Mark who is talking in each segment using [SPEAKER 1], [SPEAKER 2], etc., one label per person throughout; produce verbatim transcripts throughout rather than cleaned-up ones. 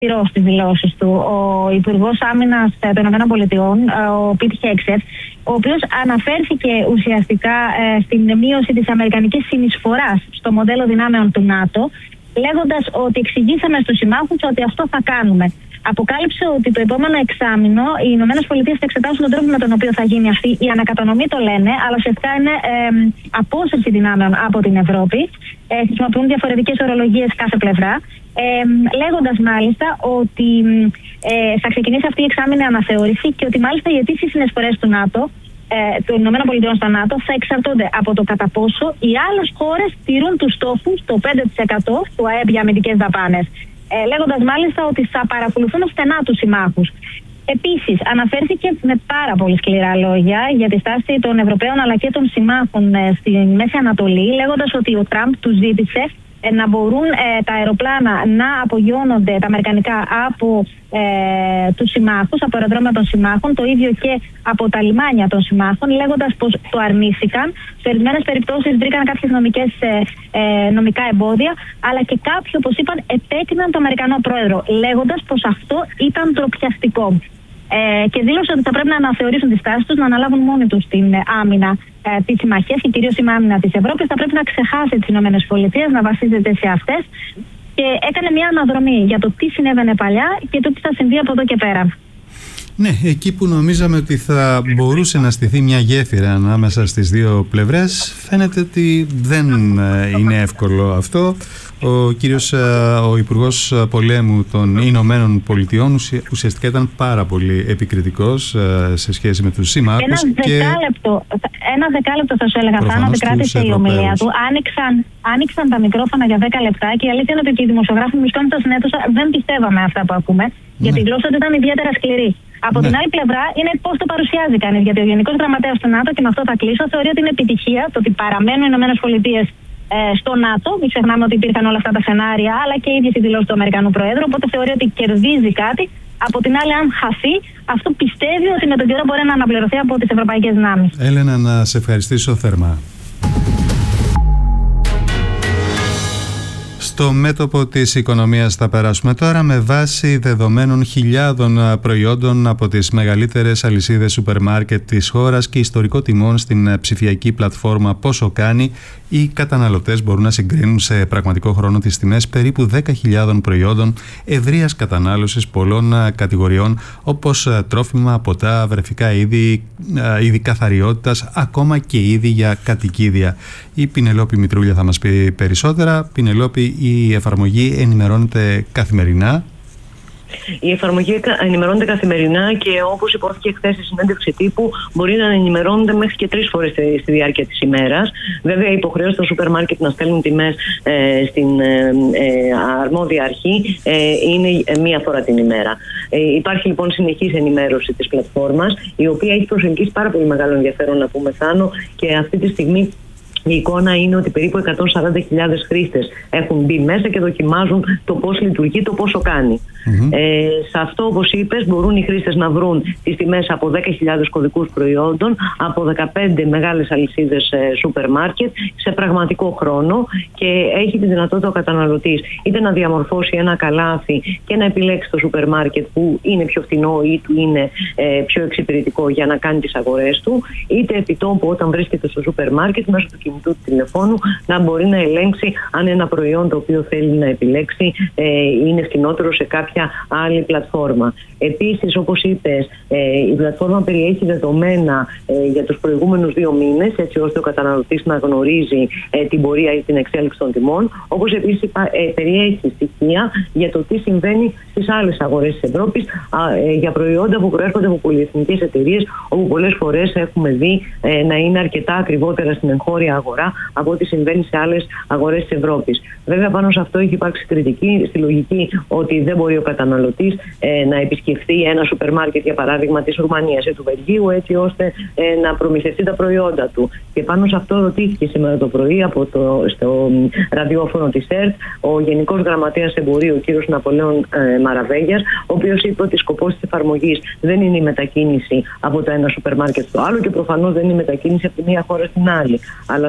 [SPEAKER 1] στις δηλώσεις του ο Υπουργός Άμυνας των ΗΠΑ, ο Πιτ Χέγκσετ, ο οποίος αναφέρθηκε ουσιαστικά ε, στην μείωση της αμερικανικής συνεισφοράς στο μοντέλο δυνάμεων του ΝΑΤΟ, λέγοντας ότι εξηγήσαμε στους συμμάχους ότι αυτό θα κάνουμε. Αποκάλυψε ότι το επόμενο εξάμηνο οι Ηνωμένες Πολιτείες θα εξετάσουν τον τρόπο με τον οποίο θα γίνει αυτή η ανακατανομή, το λένε, αλλά ουσιαστικά είναι ε, απόσυρση δυνάμεων από την Ευρώπη. Ε, χρησιμοποιούν διαφορετικές ορολογίες κάθε πλευρά. Ε, λέγοντας μάλιστα ότι ε, θα ξεκινήσει αυτή η εξάμηνη αναθεώρηση και ότι μάλιστα οι αιτήσεις συνεισφορές του ΝΑΤΟ, ε, των ΗΠΑ στο ΝΑΤΟ, θα εξαρτώνται από το κατά πόσο οι άλλες χώρες τηρούν τους στόχους, το πέντε τοις εκατό του ΑΕΠ για αμυντικές δαπάνες. Ε, λέγοντας μάλιστα ότι θα παρακολουθούν στενά τους συμμάχους. Επίσης, αναφέρθηκε με πάρα πολύ σκληρά λόγια για τη στάση των Ευρωπαίων αλλά και των συμμάχων ε, στη Μέση Ανατολή, λέγοντας ότι ο Τραμπ τους ζήτησε ε, να μπορούν ε, τα αεροπλάνα να απογειώνονται, τα αμερικανικά, από ε, τους συμμάχους, από αεροδρόμια των συμμάχων, το ίδιο και από τα λιμάνια των συμμάχων, λέγοντας πως το αρνήθηκαν. Σε ορισμένες περιπτώσεις βρήκαν κάποιες νομικές, ε, ε, νομικά εμπόδια, αλλά και κάποιοι, όπως είπαν, επέκριναν τον Αμερικανό πρόεδρο, λέγοντας πως αυτό ήταν ντροπιαστικό. Ε, και δήλωσε ότι θα πρέπει να αναθεωρήσουν τη στάση τους, να αναλάβουν μόνοι τους την άμυνα ε, της συμμαχίας και κυρίως η άμυνα της Ευρώπης. Θα πρέπει να ξεχάσει τις ΗΠΑ, να βασίζεται σε αυτές. Και έκανε μια αναδρομή για το τι συνέβαινε παλιά και το τι θα συμβεί από εδώ και πέρα.
[SPEAKER 2] Ναι, εκεί που νομίζαμε ότι θα μπορούσε να στηθεί μια γέφυρα ανάμεσα στις δύο πλευρές, φαίνεται ότι δεν είναι εύκολο αυτό. Ο κύριος, ο Υπουργός Πολέμου των Ηνωμένων Πολιτειών ουσιαστικά ήταν πάρα πολύ επικριτικός σε σχέση με τους συμμάχους.
[SPEAKER 1] Ένα δεκάλεπτο, ένα δεκάλεπτο θα σου έλεγα, Θάνο, ότι κράτησε η ομιλία του. Άνοιξαν, άνοιξαν τα μικρόφωνα για δέκα λεπτά και η αλήθεια είναι ότι και οι δημοσιογράφοι που βρισκόνταν στην αίθουσα δεν πιστεύαμε αυτά που ακούμε, ναι. Γιατί η γλώσσα του ήταν ιδιαίτερα σκληρή. Από ναι. την άλλη πλευρά είναι πώς το παρουσιάζει κανείς. Γιατί ο Γενικός Γραμματέας του ΝΑΤΟ, και με αυτό θα κλείσω, θεωρεί ότι είναι επιτυχία το ότι παραμένουν οι Ηνωμένες Πολιτείες ε, στο ΝΑΤΟ. Μην ξεχνάμε ότι υπήρχαν όλα αυτά τα σενάρια, αλλά και οι ίδιες οι δηλώσεις του Αμερικανού Προέδρου. Οπότε θεωρεί ότι κερδίζει κάτι. Από την άλλη, αν χαθεί, αυτό πιστεύει ότι με τον καιρό μπορεί να αναπληρωθεί από τις ευρωπαϊκές δυνάμεις.
[SPEAKER 2] Έλενα, να σε ευχαριστήσω θερμά. Στο μέτωπο της οικονομίας θα περάσουμε τώρα με βάση δεδομένων χιλιάδων προϊόντων από τις μεγαλύτερες αλυσίδες σούπερ μάρκετ της χώρας και ιστορικό τιμών στην ψηφιακή πλατφόρμα Πόσο Κάνει. Οι καταναλωτές μπορούν να συγκρίνουν σε πραγματικό χρόνο τις τιμές περίπου δέκα χιλιάδων προϊόντων ευρείας κατανάλωσης πολλών κατηγοριών, όπως τρόφιμα, ποτά, βρεφικά είδη, είδη καθαριότητας, ακόμα και είδη για κατοικίδια. Η Πινελόπη Μητρούλια θα μας πει περισσότερα. Πινελόπη, η εφαρμογή ενημερώνεται καθημερινά.
[SPEAKER 3] Η εφαρμογή ενημερώνεται καθημερινά και όπως υπόθηκε χθες στη συνέντευξη τύπου, μπορεί να ενημερώνονται μέχρι και τρεις φορές στη διάρκεια της ημέρας. Βέβαια, η υποχρέωση των σούπερ μάρκετ να στέλνουν τιμές ε, στην ε, ε, αρμόδια αρχή ε, είναι μία φορά την ημέρα. Ε, υπάρχει λοιπόν συνεχής ενημέρωση της πλατφόρμας, η οποία έχει προσελκύσει πάρα πολύ μεγάλο ενδιαφέρον, να πούμε, Θάνο, και αυτή τη στιγμή η εικόνα είναι ότι περίπου εκατόν σαράντα χιλιάδες χρήστες έχουν μπει μέσα και δοκιμάζουν το πώς λειτουργεί, το πόσο κάνει. Mm-hmm. Ε, σε αυτό, όπως είπες, μπορούν οι χρήστες να βρουν τις τιμές από δέκα χιλιάδες κωδικούς προϊόντων, από δεκαπέντε μεγάλες αλυσίδες ε, σούπερ μάρκετ σε πραγματικό χρόνο, και έχει τη δυνατότητα ο καταναλωτής είτε να διαμορφώσει ένα καλάθι και να επιλέξει το σούπερ μάρκετ που είναι πιο φθηνό ή του είναι ε, πιο εξυπηρετικό για να κάνει τις αγορές του, είτε επί τόπου όταν βρίσκεται στο σούπερ μάρκετ μέσω του κινητού του τηλεφώνου να μπορεί να ελέγξει αν ένα προϊόν το οποίο θέλει να επιλέξει ε, είναι φθηνότερο σε κάποια άλλη πλατφόρμα. Επίσης, όπως είπες, ε, η πλατφόρμα περιέχει δεδομένα ε, για τους προηγούμενους δύο μήνες, έτσι ώστε ο καταναλωτής να γνωρίζει ε, την πορεία ή την εξέλιξη των τιμών, όπως επίσης ε, περιέχει στοιχεία για το τι συμβαίνει στις άλλες αγορές της Ευρώπης, ε, για προϊόντα που προέρχονται από πολυεθνικές εταιρείες, όπου πολλές φορές έχουμε δει ε, να είναι αρκετά ακριβότερα στην εγχώρια αγορά από ό,τι συμβαίνει σε άλλες αγορές της Ευρώπης. Βέβαια, πάνω σε αυτό έχει υπάρξει κριτική στη λογική ότι δεν μπορεί ο καταναλωτής ε, να επισκεφθεί ένα σούπερ μάρκετ, για παράδειγμα της Ρουμανίας ή του Βελγίου, έτσι ώστε ε, να προμηθευτεί τα προϊόντα του. Και πάνω σε αυτό ρωτήθηκε σήμερα το πρωί από το, στο ραδιόφωνο της ΕΡΤ ο Γενικός Γραμματέας Εμπορίου, κ. Ναπολέων ε, Μαραβέγιας, ο οποίος είπε ότι σκοπός της εφαρμογής δεν είναι η μετακίνηση από το ένα σούπερ μάρκετ στο άλλο, και προφανώς δεν είναι η μετακίνηση από τη μία χώρα στην άλλη. Αλλά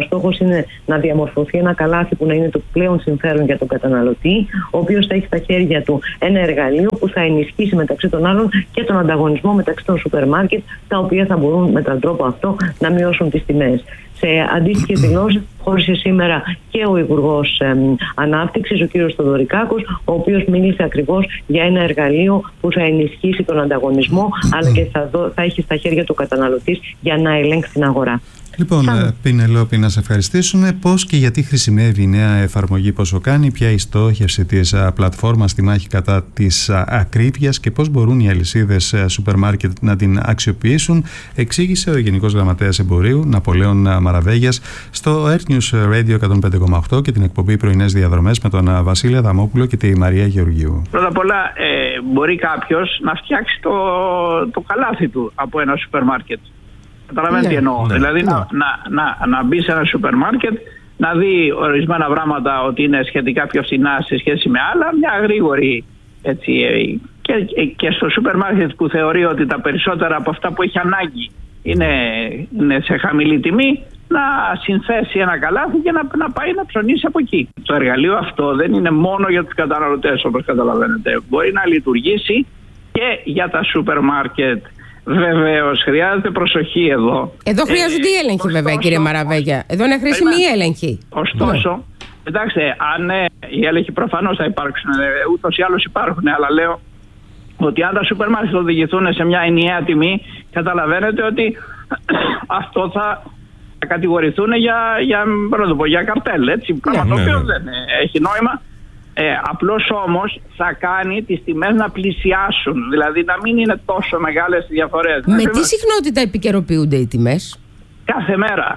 [SPEAKER 3] στόχος είναι να διαμορφωθεί ένα καλάθι που να είναι το πλέον συμφέρον για τον καταναλωτή, ο οποίος θα έχει στα χέρια του ένα εργαλείο που θα ενισχύσει μεταξύ των άλλων και τον ανταγωνισμό μεταξύ των σούπερ μάρκετ, τα οποία θα μπορούν με τον τρόπο αυτό να μειώσουν τις τιμές. Σε αντίστοιχες δηλώσεις χώρισε σήμερα και ο Υπουργός ε, Ανάπτυξης, ο κ. Θοδωρικάκος, ο οποίος μίλησε ακριβώς για ένα εργαλείο που θα ενισχύσει τον ανταγωνισμό, αλλά και θα, δω, θα έχει στα χέρια του καταναλωτής για να ελέγξει την αγορά.
[SPEAKER 2] Λοιπόν, Σαν... Πινελόπη, να σε ευχαριστήσουμε. Πώς και γιατί χρησιμεύει η νέα εφαρμογή Πόσο Κάνει, ποια η στόχευση της πλατφόρμας στη μάχη κατά της ακρίβειας και πώς μπορούν οι αλυσίδες σούπερ μάρκετ να την αξιοποιήσουν, εξήγησε ο Γενικός Γραμματέας Εμπορίου Ναπολέων Μαραβέγιας στο Earth News Radio εκατόν πέντε κόμμα οκτώ και την εκπομπή Πρωινές Διαδρομές με τον Βασίλη Αδαμόπουλο και τη Μαρία Γεωργίου.
[SPEAKER 4] Πρώτα απ' όλα, ε, μπορεί κάποιος να φτιάξει το, το καλάθι του από ένα σούπερ μάρκετ. Καταλαβαίνετε τι εννοώ. Ναι, δηλαδή ναι. Να, να, να, να μπει σε ένα σούπερ μάρκετ, να δει ορισμένα πράγματα ότι είναι σχετικά πιο φθηνά σε σχέση με άλλα, μια γρήγορη έτσι, και, και στο σούπερ μάρκετ που θεωρεί ότι τα περισσότερα από αυτά που έχει ανάγκη είναι, είναι σε χαμηλή τιμή, να συνθέσει ένα καλάθι και να, να πάει να ψωνίσει από εκεί. Το εργαλείο αυτό δεν είναι μόνο για τους καταναλωτές, όπως καταλαβαίνετε. Μπορεί να λειτουργήσει και για τα σούπερ μάρκετ. Βεβαίως, χρειάζεται προσοχή εδώ.
[SPEAKER 5] Εδώ χρειάζονται οι έλεγχοι, ε, βέβαια, κύριε Μαραβέγια. Εδώ είναι χρήσιμη η έλεγχη.
[SPEAKER 4] Ωστόσο, ναι. Κοιτάξτε, αν ε, οι έλεγχοι προφανώς θα υπάρξουν, ε, ούτως ή άλλως υπάρχουν, αλλά λέω ότι αν τα σούπερ μάρκετ οδηγηθούν σε μια ενιαία τιμή, καταλαβαίνετε ότι αυτό θα κατηγορηθούν για, για, πω, για καρτέλ. Έτσι, πράγμα το οποίο δεν έχει νόημα. Ε, απλώς όμως θα κάνει τις τιμές να πλησιάσουν, δηλαδή να μην είναι τόσο μεγάλες οι διαφορές.
[SPEAKER 5] Με τι συχνότητα επικαιροποιούνται οι τιμές?
[SPEAKER 4] Κάθε μέρα.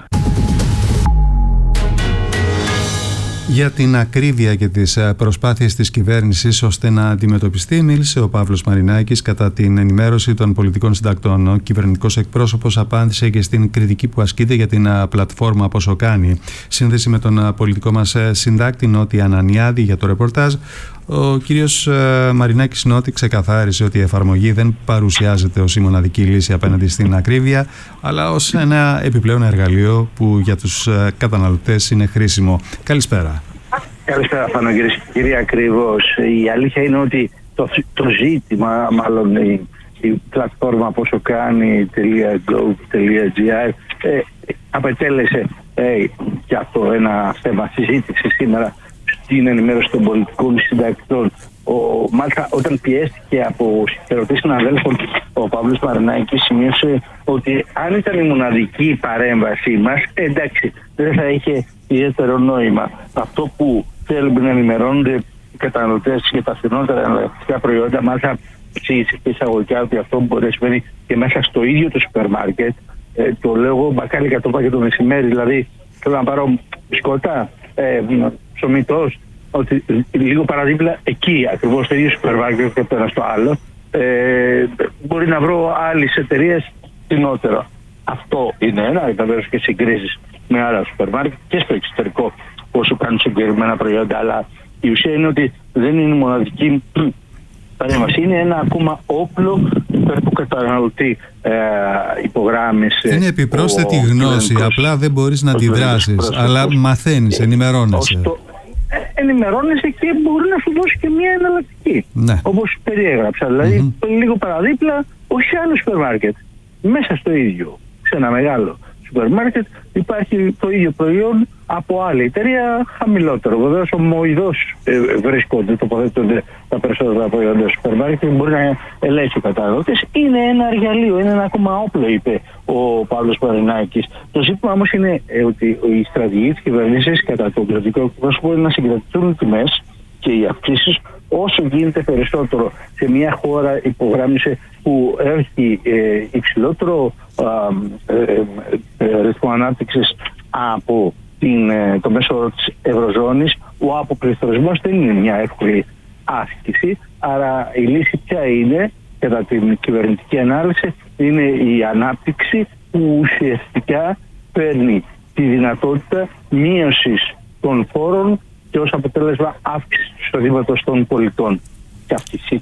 [SPEAKER 2] Για την ακρίβεια και τις προσπάθειες της κυβέρνησης ώστε να αντιμετωπιστεί, μίλησε ο Παύλος Μαρινάκης κατά την ενημέρωση των πολιτικών συντακτών. Ο κυβερνητικός εκπρόσωπος απάντησε και στην κριτική που ασκείται για την πλατφόρμα Πόσο Κάνει. Σύνδεση με τον πολιτικό μας συντάκτη Νότι Ανανιάδη για το ρεπορτάζ. Ο κύριος Μαρινάκης Νότι ξεκαθάρισε ότι η εφαρμογή δεν παρουσιάζεται ως η μοναδική λύση απέναντι στην ακρίβεια, αλλά ως ένα επιπλέον εργαλείο που για τους καταναλωτές είναι χρήσιμο. Καλησπέρα.
[SPEAKER 6] Καλησπέρα, Φανογύρης. Κύριε, ακριβώς. Η αλήθεια είναι ότι το, το ζήτημα, μάλλον η, η πλατφόρμα πόσο κάνει.gov.gr ε, απετέλεσε ε, και αυτό ένα θέμα συζήτηση σήμερα στην ενημέρωση των πολιτικών συντακτών. Ο, μάλιστα, όταν πιέστηκε από ερωτήσεις συναδέλφων, ο Παύλος Μαρινάκης σημείωσε ότι αν ήταν η μοναδική παρέμβασή μας, εντάξει, δεν θα είχε ιδιαίτερο νόημα. Αυτό που θέλουμε να ενημερώνονται οι καταναλωτές για τα φθηνότερα εναλλακτικά προϊόντα, μάλιστα εξήγησε και εισαγωγικά ότι αυτό μπορεί να συμβαίνει και μέσα στο ίδιο το σούπερ μάρκετ. Ε, το λέω εγώ μπακάλι κατ' και το μεσημέρι, δηλαδή θέλω να πάρω μπισκότα, ε, ψωμιτός, ότι λίγο παραδίπλα εκεί ακριβώς στο ίδιο σούπερ μάρκετ και το ένα στο άλλο ε, μπορεί να βρω άλλες εταιρείες φθηνότερο. Αυτό είναι ένα, βεβαίω και συγκρίσεις με άλλα σούπερ μάρκετ και στο εξωτερικό όσο κάνουν συγκεκριμένα προϊόντα, αλλά η ουσία είναι ότι δεν είναι μοναδική παρέμβαση. Είναι ένα ακόμα όπλο υπέρ του καταναλωτή, ε, υπογράμμισε.
[SPEAKER 2] Είναι επιπρόσθετη γνώση, απλά δεν μπορείς να αντιδράσεις, αλλά μαθαίνεις, ενημερώνεσαι.
[SPEAKER 6] Ενημερώνεσαι και μπορεί να σου δώσει και μια εναλλακτική. Ναι. Όπως περιέγραψα. Δηλαδή, mm-hmm. λίγο παραδίπλα, όχι άλλο σούπερ μάρκετ. Μέσα στο ίδιο, σε ένα μεγάλο σούπερ μάρκετ, υπάρχει το ίδιο προϊόν από άλλη εταιρεία χαμηλότερο. Βεβαίως, ομοειδώς ε, βρίσκονται, τοποθετούνται τα περισσότερα προϊόντα στο σούπερ μάρκετ, μπορεί να ελέγχει ο καταναλωτής. Είναι ένα εργαλείο, είναι ένα ακόμα όπλο, είπε ο Παύλος Μαρινάκης. Το ζήτημα όμως είναι ε, ότι η στρατηγική της κυβέρνησης κατά τον κρατικό εκπρόσωπο είναι να συγκρατηθούν οι τιμές και οι αυξήσεις όσο γίνεται περισσότερο σε μια χώρα, υπογράμμισε, που έχει ε, υψηλότερο ε, ε, ε, ρυθμό ανάπτυξης από την, ε, το μέσο όρο της Ευρωζώνης. Ο αποπληθωρισμός δεν είναι μια εύκολη άσκηση, άρα η λύση ποια είναι, κατά την κυβερνητική ανάλυση, είναι η ανάπτυξη που ουσιαστικά παίρνει τη δυνατότητα μείωσης των φόρων και ως αποτέλεσμα αύξηση του εισοδήματος των πολιτών. Και αυτή η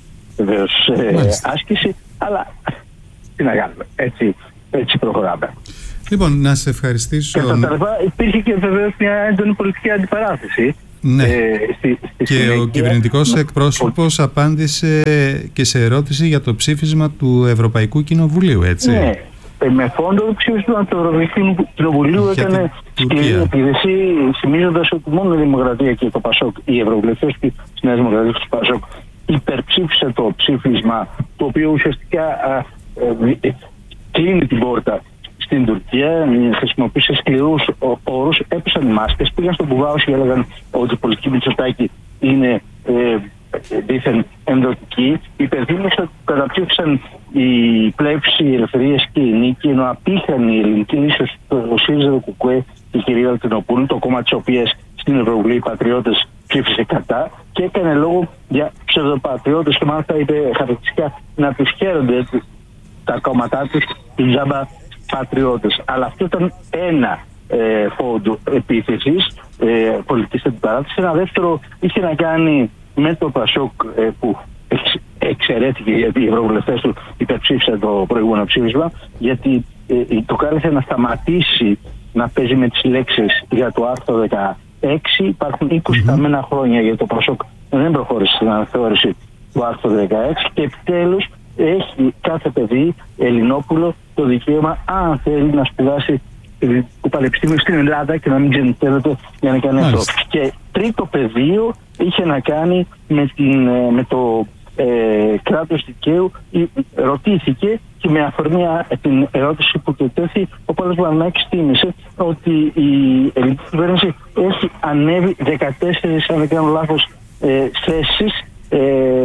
[SPEAKER 6] βεβαίως ε, άσκηση, αλλά τι να κάνουμε, έτσι, έτσι προχωράμε.
[SPEAKER 2] Λοιπόν, να σε ευχαριστήσω.
[SPEAKER 6] Και στα τερφά υπήρχε και βεβαίως μια έντονη πολιτική αντιπαράθεση.
[SPEAKER 2] Ναι.
[SPEAKER 6] Ε, στη, στη
[SPEAKER 2] και
[SPEAKER 6] συνέχεια,
[SPEAKER 2] ο κυβερνητικός
[SPEAKER 6] ο,
[SPEAKER 2] εκπρόσωπος ο... απάντησε και σε ερώτηση για το ψήφισμα του Ευρωπαϊκού Κοινοβουλίου, έτσι.
[SPEAKER 6] Ναι. Με φόντο το ψήφισμα του Ευρωπαϊκού Κοινοβουλίου έκανε σκληρή επίδεση, θυμίζοντας ότι μόνο η Δημοκρατία και το Πασόκ, οι ευρωβουλευτές της Νέας Δημοκρατίας του Πασόκ, υπερψήφισε το ψήφισμα, το οποίο ουσιαστικά α, ε, κλείνει την πόρτα στην Τουρκία, χρησιμοποίησε σκληρούς όρους, έπεσαν οι μάσκες, πήγαν στον Κουβάο και έλεγαν ότι η πολιτική Μητσοτάκη είναι ε, δίθεν ενδοτική. Υπενθύμισα ότι καταψήφισαν οι πλεύση, οι ελευθερίες και η νίκη, ενώ απήχαν η ελληνική λύση στο ΣΥΡΙΖΑ, το ΚΚΕ και η κυρία Λατινοπούλου, το κόμμα της οποίας στην Ευρωβουλή οι πατριώτες ψήφισε κατά, και έκανε λόγο για ψευδοπατριώτες και μάλιστα είπε χαρακτηριστικά να τους χαίρονται τα κόμματά τους, τους τζάμπα πατριώτες. Αλλά αυτό ήταν ένα ε, φόντο επίθεσης ε, πολιτικής αντιπαράθεσης. Ένα δεύτερο είχε να κάνει με το Πασόκ ε, που εξ, εξαιρέθηκε, γιατί οι ευρωβουλευτές του υπερψήφισαν το προηγούμενο ψήφισμα, γιατί ε, το κάλεσε να σταματήσει να παίζει με τις λέξεις για το άρθρο δεκαέξι. Υπάρχουν είκοσι καμένα mm-hmm. χρόνια για το Πασόκ δεν προχώρησε στην αναθεώρηση του άρθρου δεκαέξι, και επιτέλους έχει κάθε παιδί Ελληνόπουλο το δικαίωμα, αν θέλει, να σπουδάσει το πανεπιστήμιο στην Ελλάδα και να μην ξενιτεύεται για να κάνει αυτό. Και τρίτο πεδίο είχε να κάνει με, την, με το ε, κράτος δικαίου. Ρωτήθηκε, και με αφορμή την ερώτηση που του τέθη, ο Παύλος Βαρνάκης θύμισε ότι η ελληνική κυβέρνηση έχει ανέβει δεκατέσσερις, αν δεν κάνω λάθος, ε, θέσεις ε,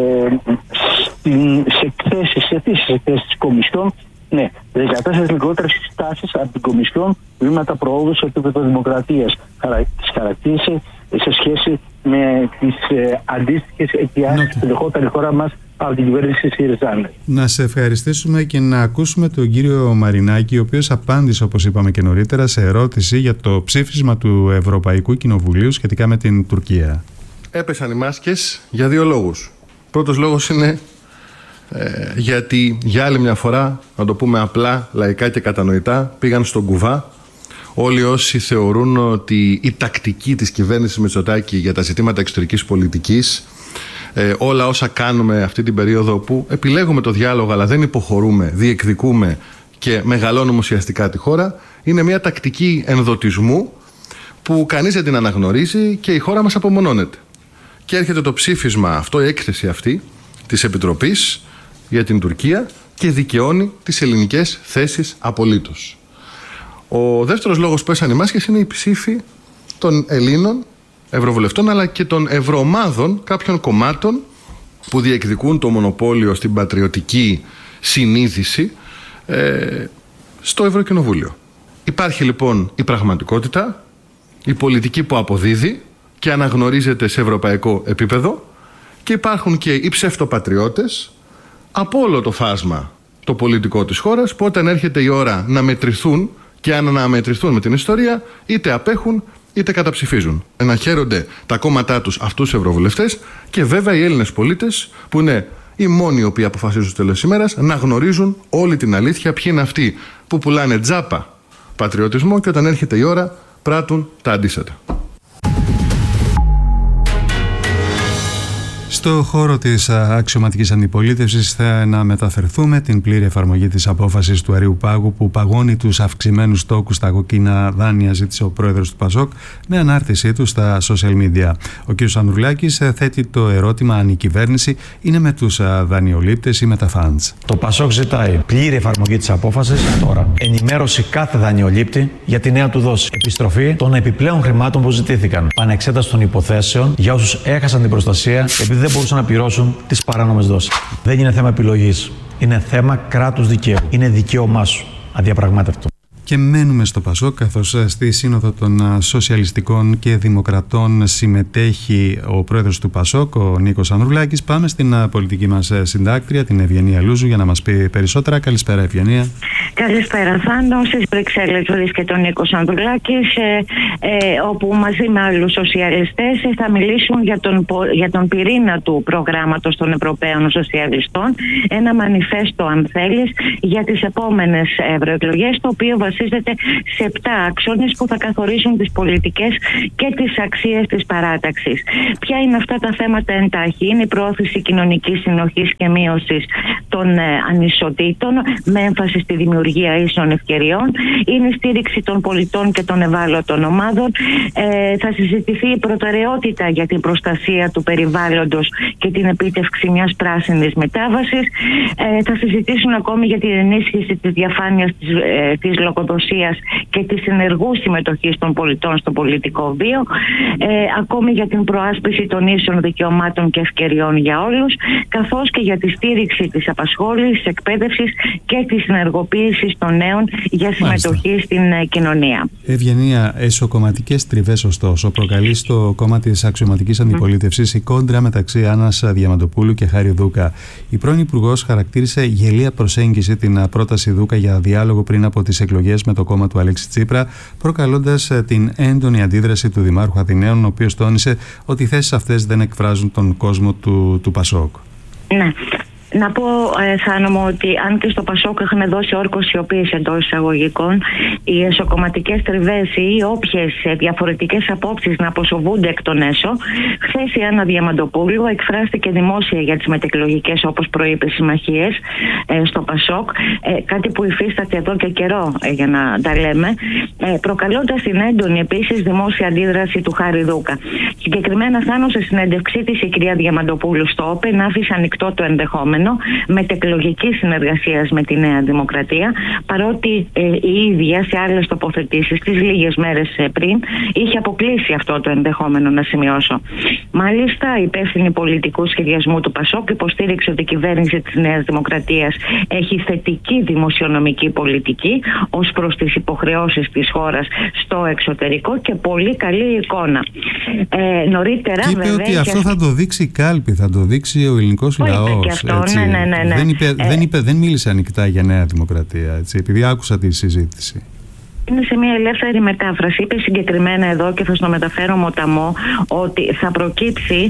[SPEAKER 6] στην, σε εκθέσεις, σε αιτήσεις εκθέσεις της Κομισιόν. Ναι, δεκατέσσερις λιγότερες στάσεις από την Κομισιόν, βήματα προόδου σε επίπεδο δημοκρατίας. Τις χαρακτήρισε σε σχέση με τις ε, αντίστοιχες αιτιάσεις που δεχόταν η χώρα μας από την κυβέρνηση ΣΥΡΙΖΑ.
[SPEAKER 2] Να σε ευχαριστήσουμε και να ακούσουμε τον κύριο Μαρινάκη, ο οποίος απάντησε, όπως είπαμε και νωρίτερα, σε ερώτηση για το ψήφισμα του Ευρωπαϊκού Κοινοβουλίου σχετικά με την Τουρκία.
[SPEAKER 7] Έπεσαν οι μάσκες για δύο λόγους. Πρώτος λόγος είναι ε, γιατί για άλλη μια φορά, να το πούμε απλά, λαϊκά και κατανοητά, πήγαν στον κουβά όλοι όσοι θεωρούν ότι η τακτική της κυβέρνησης Μητσοτάκη για τα ζητήματα εξωτερικής πολιτικής, ε, όλα όσα κάνουμε αυτή την περίοδο που επιλέγουμε το διάλογο αλλά δεν υποχωρούμε, διεκδικούμε και μεγαλώνουμε ουσιαστικά τη χώρα, είναι μια τακτική ενδοτισμού που κανείς δεν την αναγνωρίζει και η χώρα μας απομονώνεται. Και έρχεται το ψήφισμα αυτό, η έκθεση αυτή της Επιτροπής για την Τουρκία, και δικαιώνει τις ελληνικές θέσεις απολύτως. Ο δεύτερος λόγος που έσαν οι μάσκες είναι η ψήφη των Ελλήνων ευρωβουλευτών αλλά και των ευρωομάδων κάποιων κομμάτων που διεκδικούν το μονοπόλιο στην πατριωτική συνείδηση ε, στο Ευρωκοινοβούλιο. Υπάρχει λοιπόν η πραγματικότητα, η πολιτική που αποδίδει και αναγνωρίζεται σε ευρωπαϊκό επίπεδο, και υπάρχουν και οι ψευτοπατριώτες από όλο το φάσμα το πολιτικό της χώρας, που όταν έρχεται η ώρα να μετρηθούν και αν να μετρηθούν με την ιστορία, είτε απέχουν είτε καταψηφίζουν. Να χαίρονται τα κόμματά τους αυτούς τους ευρωβουλευτές, και βέβαια οι Έλληνες πολίτες, που είναι οι μόνοι οι οποίοι αποφασίζουν στο τέλος της ημέρας, να γνωρίζουν όλη την αλήθεια, ποιοι είναι αυτοί που πουλάνε τζάπα πατριωτισμό και όταν έρχεται η ώρα πράττουν τα αντίθετα.
[SPEAKER 2] Στο χώρο της αξιωματικής αντιπολίτευσης θα να μεταφερθούμε την πλήρη εφαρμογή της απόφασης του Αριού Πάγου που παγώνει τους αυξημένους τόκους στα κόκκινα δάνεια, ζήτησε ο πρόεδρος του Πασόκ με ανάρτησή του στα social media. Ο κ. Ανδρουλάκης θέτει το ερώτημα αν η κυβέρνηση είναι με τους δανειολήπτες ή με τα φαντς.
[SPEAKER 8] Το Πασόκ ζητάει πλήρη εφαρμογή της απόφασης τώρα. Ενημέρωση κάθε δανειολήπτη για τη νέα του δόση. Επιστροφή των επιπλέον χρημάτων που ζητήθηκαν. Πανεξέταση των υποθέσεων για όσους έχασαν την προστασία επειδή δεν μπορούσαν να πληρώσουν τις παράνομες δόσεις. Δεν είναι θέμα επιλογής. Είναι θέμα κράτους δικαίου. Είναι δικαίωμά σου. Αδιαπραγμάτευτο.
[SPEAKER 2] Και μένουμε στο Πασόκ, καθώς στη Σύνοδο των Σοσιαλιστικών και Δημοκρατών συμμετέχει ο πρόεδρος του Πασόκ, ο Νίκος Ανδρουλάκης. Πάμε στην πολιτική μας συντάκτρια, την Ευγενία Λούζου, για να μας πει περισσότερα. Καλησπέρα, Ευγενία.
[SPEAKER 9] Καλησπέρα, Θάνο. Στις Βρυξέλλες βρίσκεται ο Νίκος Ανδρουλάκης, ε, ε, όπου μαζί με άλλους σοσιαλιστές θα μιλήσουν για τον, για τον πυρήνα του προγράμματος των Ευρωπαίων Σοσιαλιστών. Ένα μανιφέστο, αν θέλεις, για τις επόμενες ευρωεκλογές, το οποίο βασίζεται βασίζεται σε επτά άξονες που θα καθορίσουν τις πολιτικές και τις αξίες της παράταξης. Ποια είναι αυτά τα θέματα εντάχει? Είναι η προώθηση κοινωνικής συνοχής και μείωσης των ε, ανισοτήτων με έμφαση στη δημιουργία ίσων ευκαιριών. Είναι η στήριξη των πολιτών και των ευάλωτων ομάδων. Ε, θα συζητηθεί η προτεραιότητα για την προστασία του περιβάλλοντος και την επίτευξη μιας πράσινης μετάβασης. Ε, θα συζητήσουν ακόμη για την ενίσχυση της διαφάνειας της, ε, της λογοδοσίας και της ενεργού συμμετοχής των πολιτών στο πολιτικό βίο. Ε, ακόμη για την προάσπιση των ίσων δικαιωμάτων και ευκαιριών για όλους, καθώς και για τη στήριξη της απασχόλησης, εκπαίδευσης και της συνεργοποίησης των νέων για συμμετοχή Μάλιστα. στην ε, κοινωνία.
[SPEAKER 2] Ευγενία, εσωκομματικές τριβές ωστόσο προκαλεί στο κόμμα της αξιωματικής αντιπολίτευσης mm. η κόντρα μεταξύ Άννας Διαμαντοπούλου και Χάρη Δούκα. Η πρώην Υπουργός χαρακτήρισε γελία προσέγγιση την πρόταση Δούκα για διάλογο πριν από τις εκλογές με το κόμμα του Αλέξη Τσίπρα, προκαλώντας την έντονη αντίδραση του Δημάρχου Αθηναίων, ο οποίος τόνισε ότι οι θέσεις αυτές δεν εκφράζουν τον κόσμο του, του Πασόκ.
[SPEAKER 9] Ναι. Να πω, ε, Θάνο, ότι αν και στο Πασόκ έχουν δώσει όρκο σιωπής εντός εισαγωγικών, οι εσωκομματικές τριβές ή όποιες διαφορετικές απόψεις να αποσοβούνται εκ των έσω, χθες η Άννα Διαμαντοπούλου εκφράστηκε δημόσια για τις μετεκλογικές, όπως προείπε, συμμαχίες ε, στο Πασόκ, ε, κάτι που υφίσταται εδώ και καιρό, ε, για να τα λέμε, ε, προκαλώντας την έντονη επίσης δημόσια αντίδραση του Χάρη Δούκα. Συγκεκριμένα, Θάνο, σε συνέντευξή της η κυρία Διαμαντοπούλου στο Όπεν άφησε ανοιχτό το ενδεχόμενο μετεκλογική συνεργασία με τη Νέα Δημοκρατία, παρότι ε, η ίδια σε άλλες τοποθετήσεις τις λίγες μέρες ε, πριν είχε αποκλείσει αυτό το ενδεχόμενο, να σημειώσω. Μάλιστα, η υπεύθυνη πολιτικού σχεδιασμού του Πασόκ υποστήριξε ότι η κυβέρνηση της Νέας Δημοκρατίας έχει θετική δημοσιονομική πολιτική ως προς τις υποχρεώσεις της χώρας στο εξωτερικό και πολύ καλή εικόνα. Ε, νωρίτερα,
[SPEAKER 2] και είπε
[SPEAKER 9] βέβαια,
[SPEAKER 2] ότι αυτό θα το δείξει η κάλπη, θα το δείξει ο ελληνικός λαός.
[SPEAKER 9] Ναι, ναι, ναι, ναι.
[SPEAKER 2] Δεν, είπε,
[SPEAKER 9] ε,
[SPEAKER 2] δεν, είπε, δεν μίλησε ανοιχτά για Νέα Δημοκρατία, έτσι, επειδή άκουσα τη συζήτηση.
[SPEAKER 9] Είναι σε μια ελεύθερη μετάφραση. Είπε συγκεκριμένα εδώ, και θα στο μεταφέρω μοταμό, ότι θα προκύψει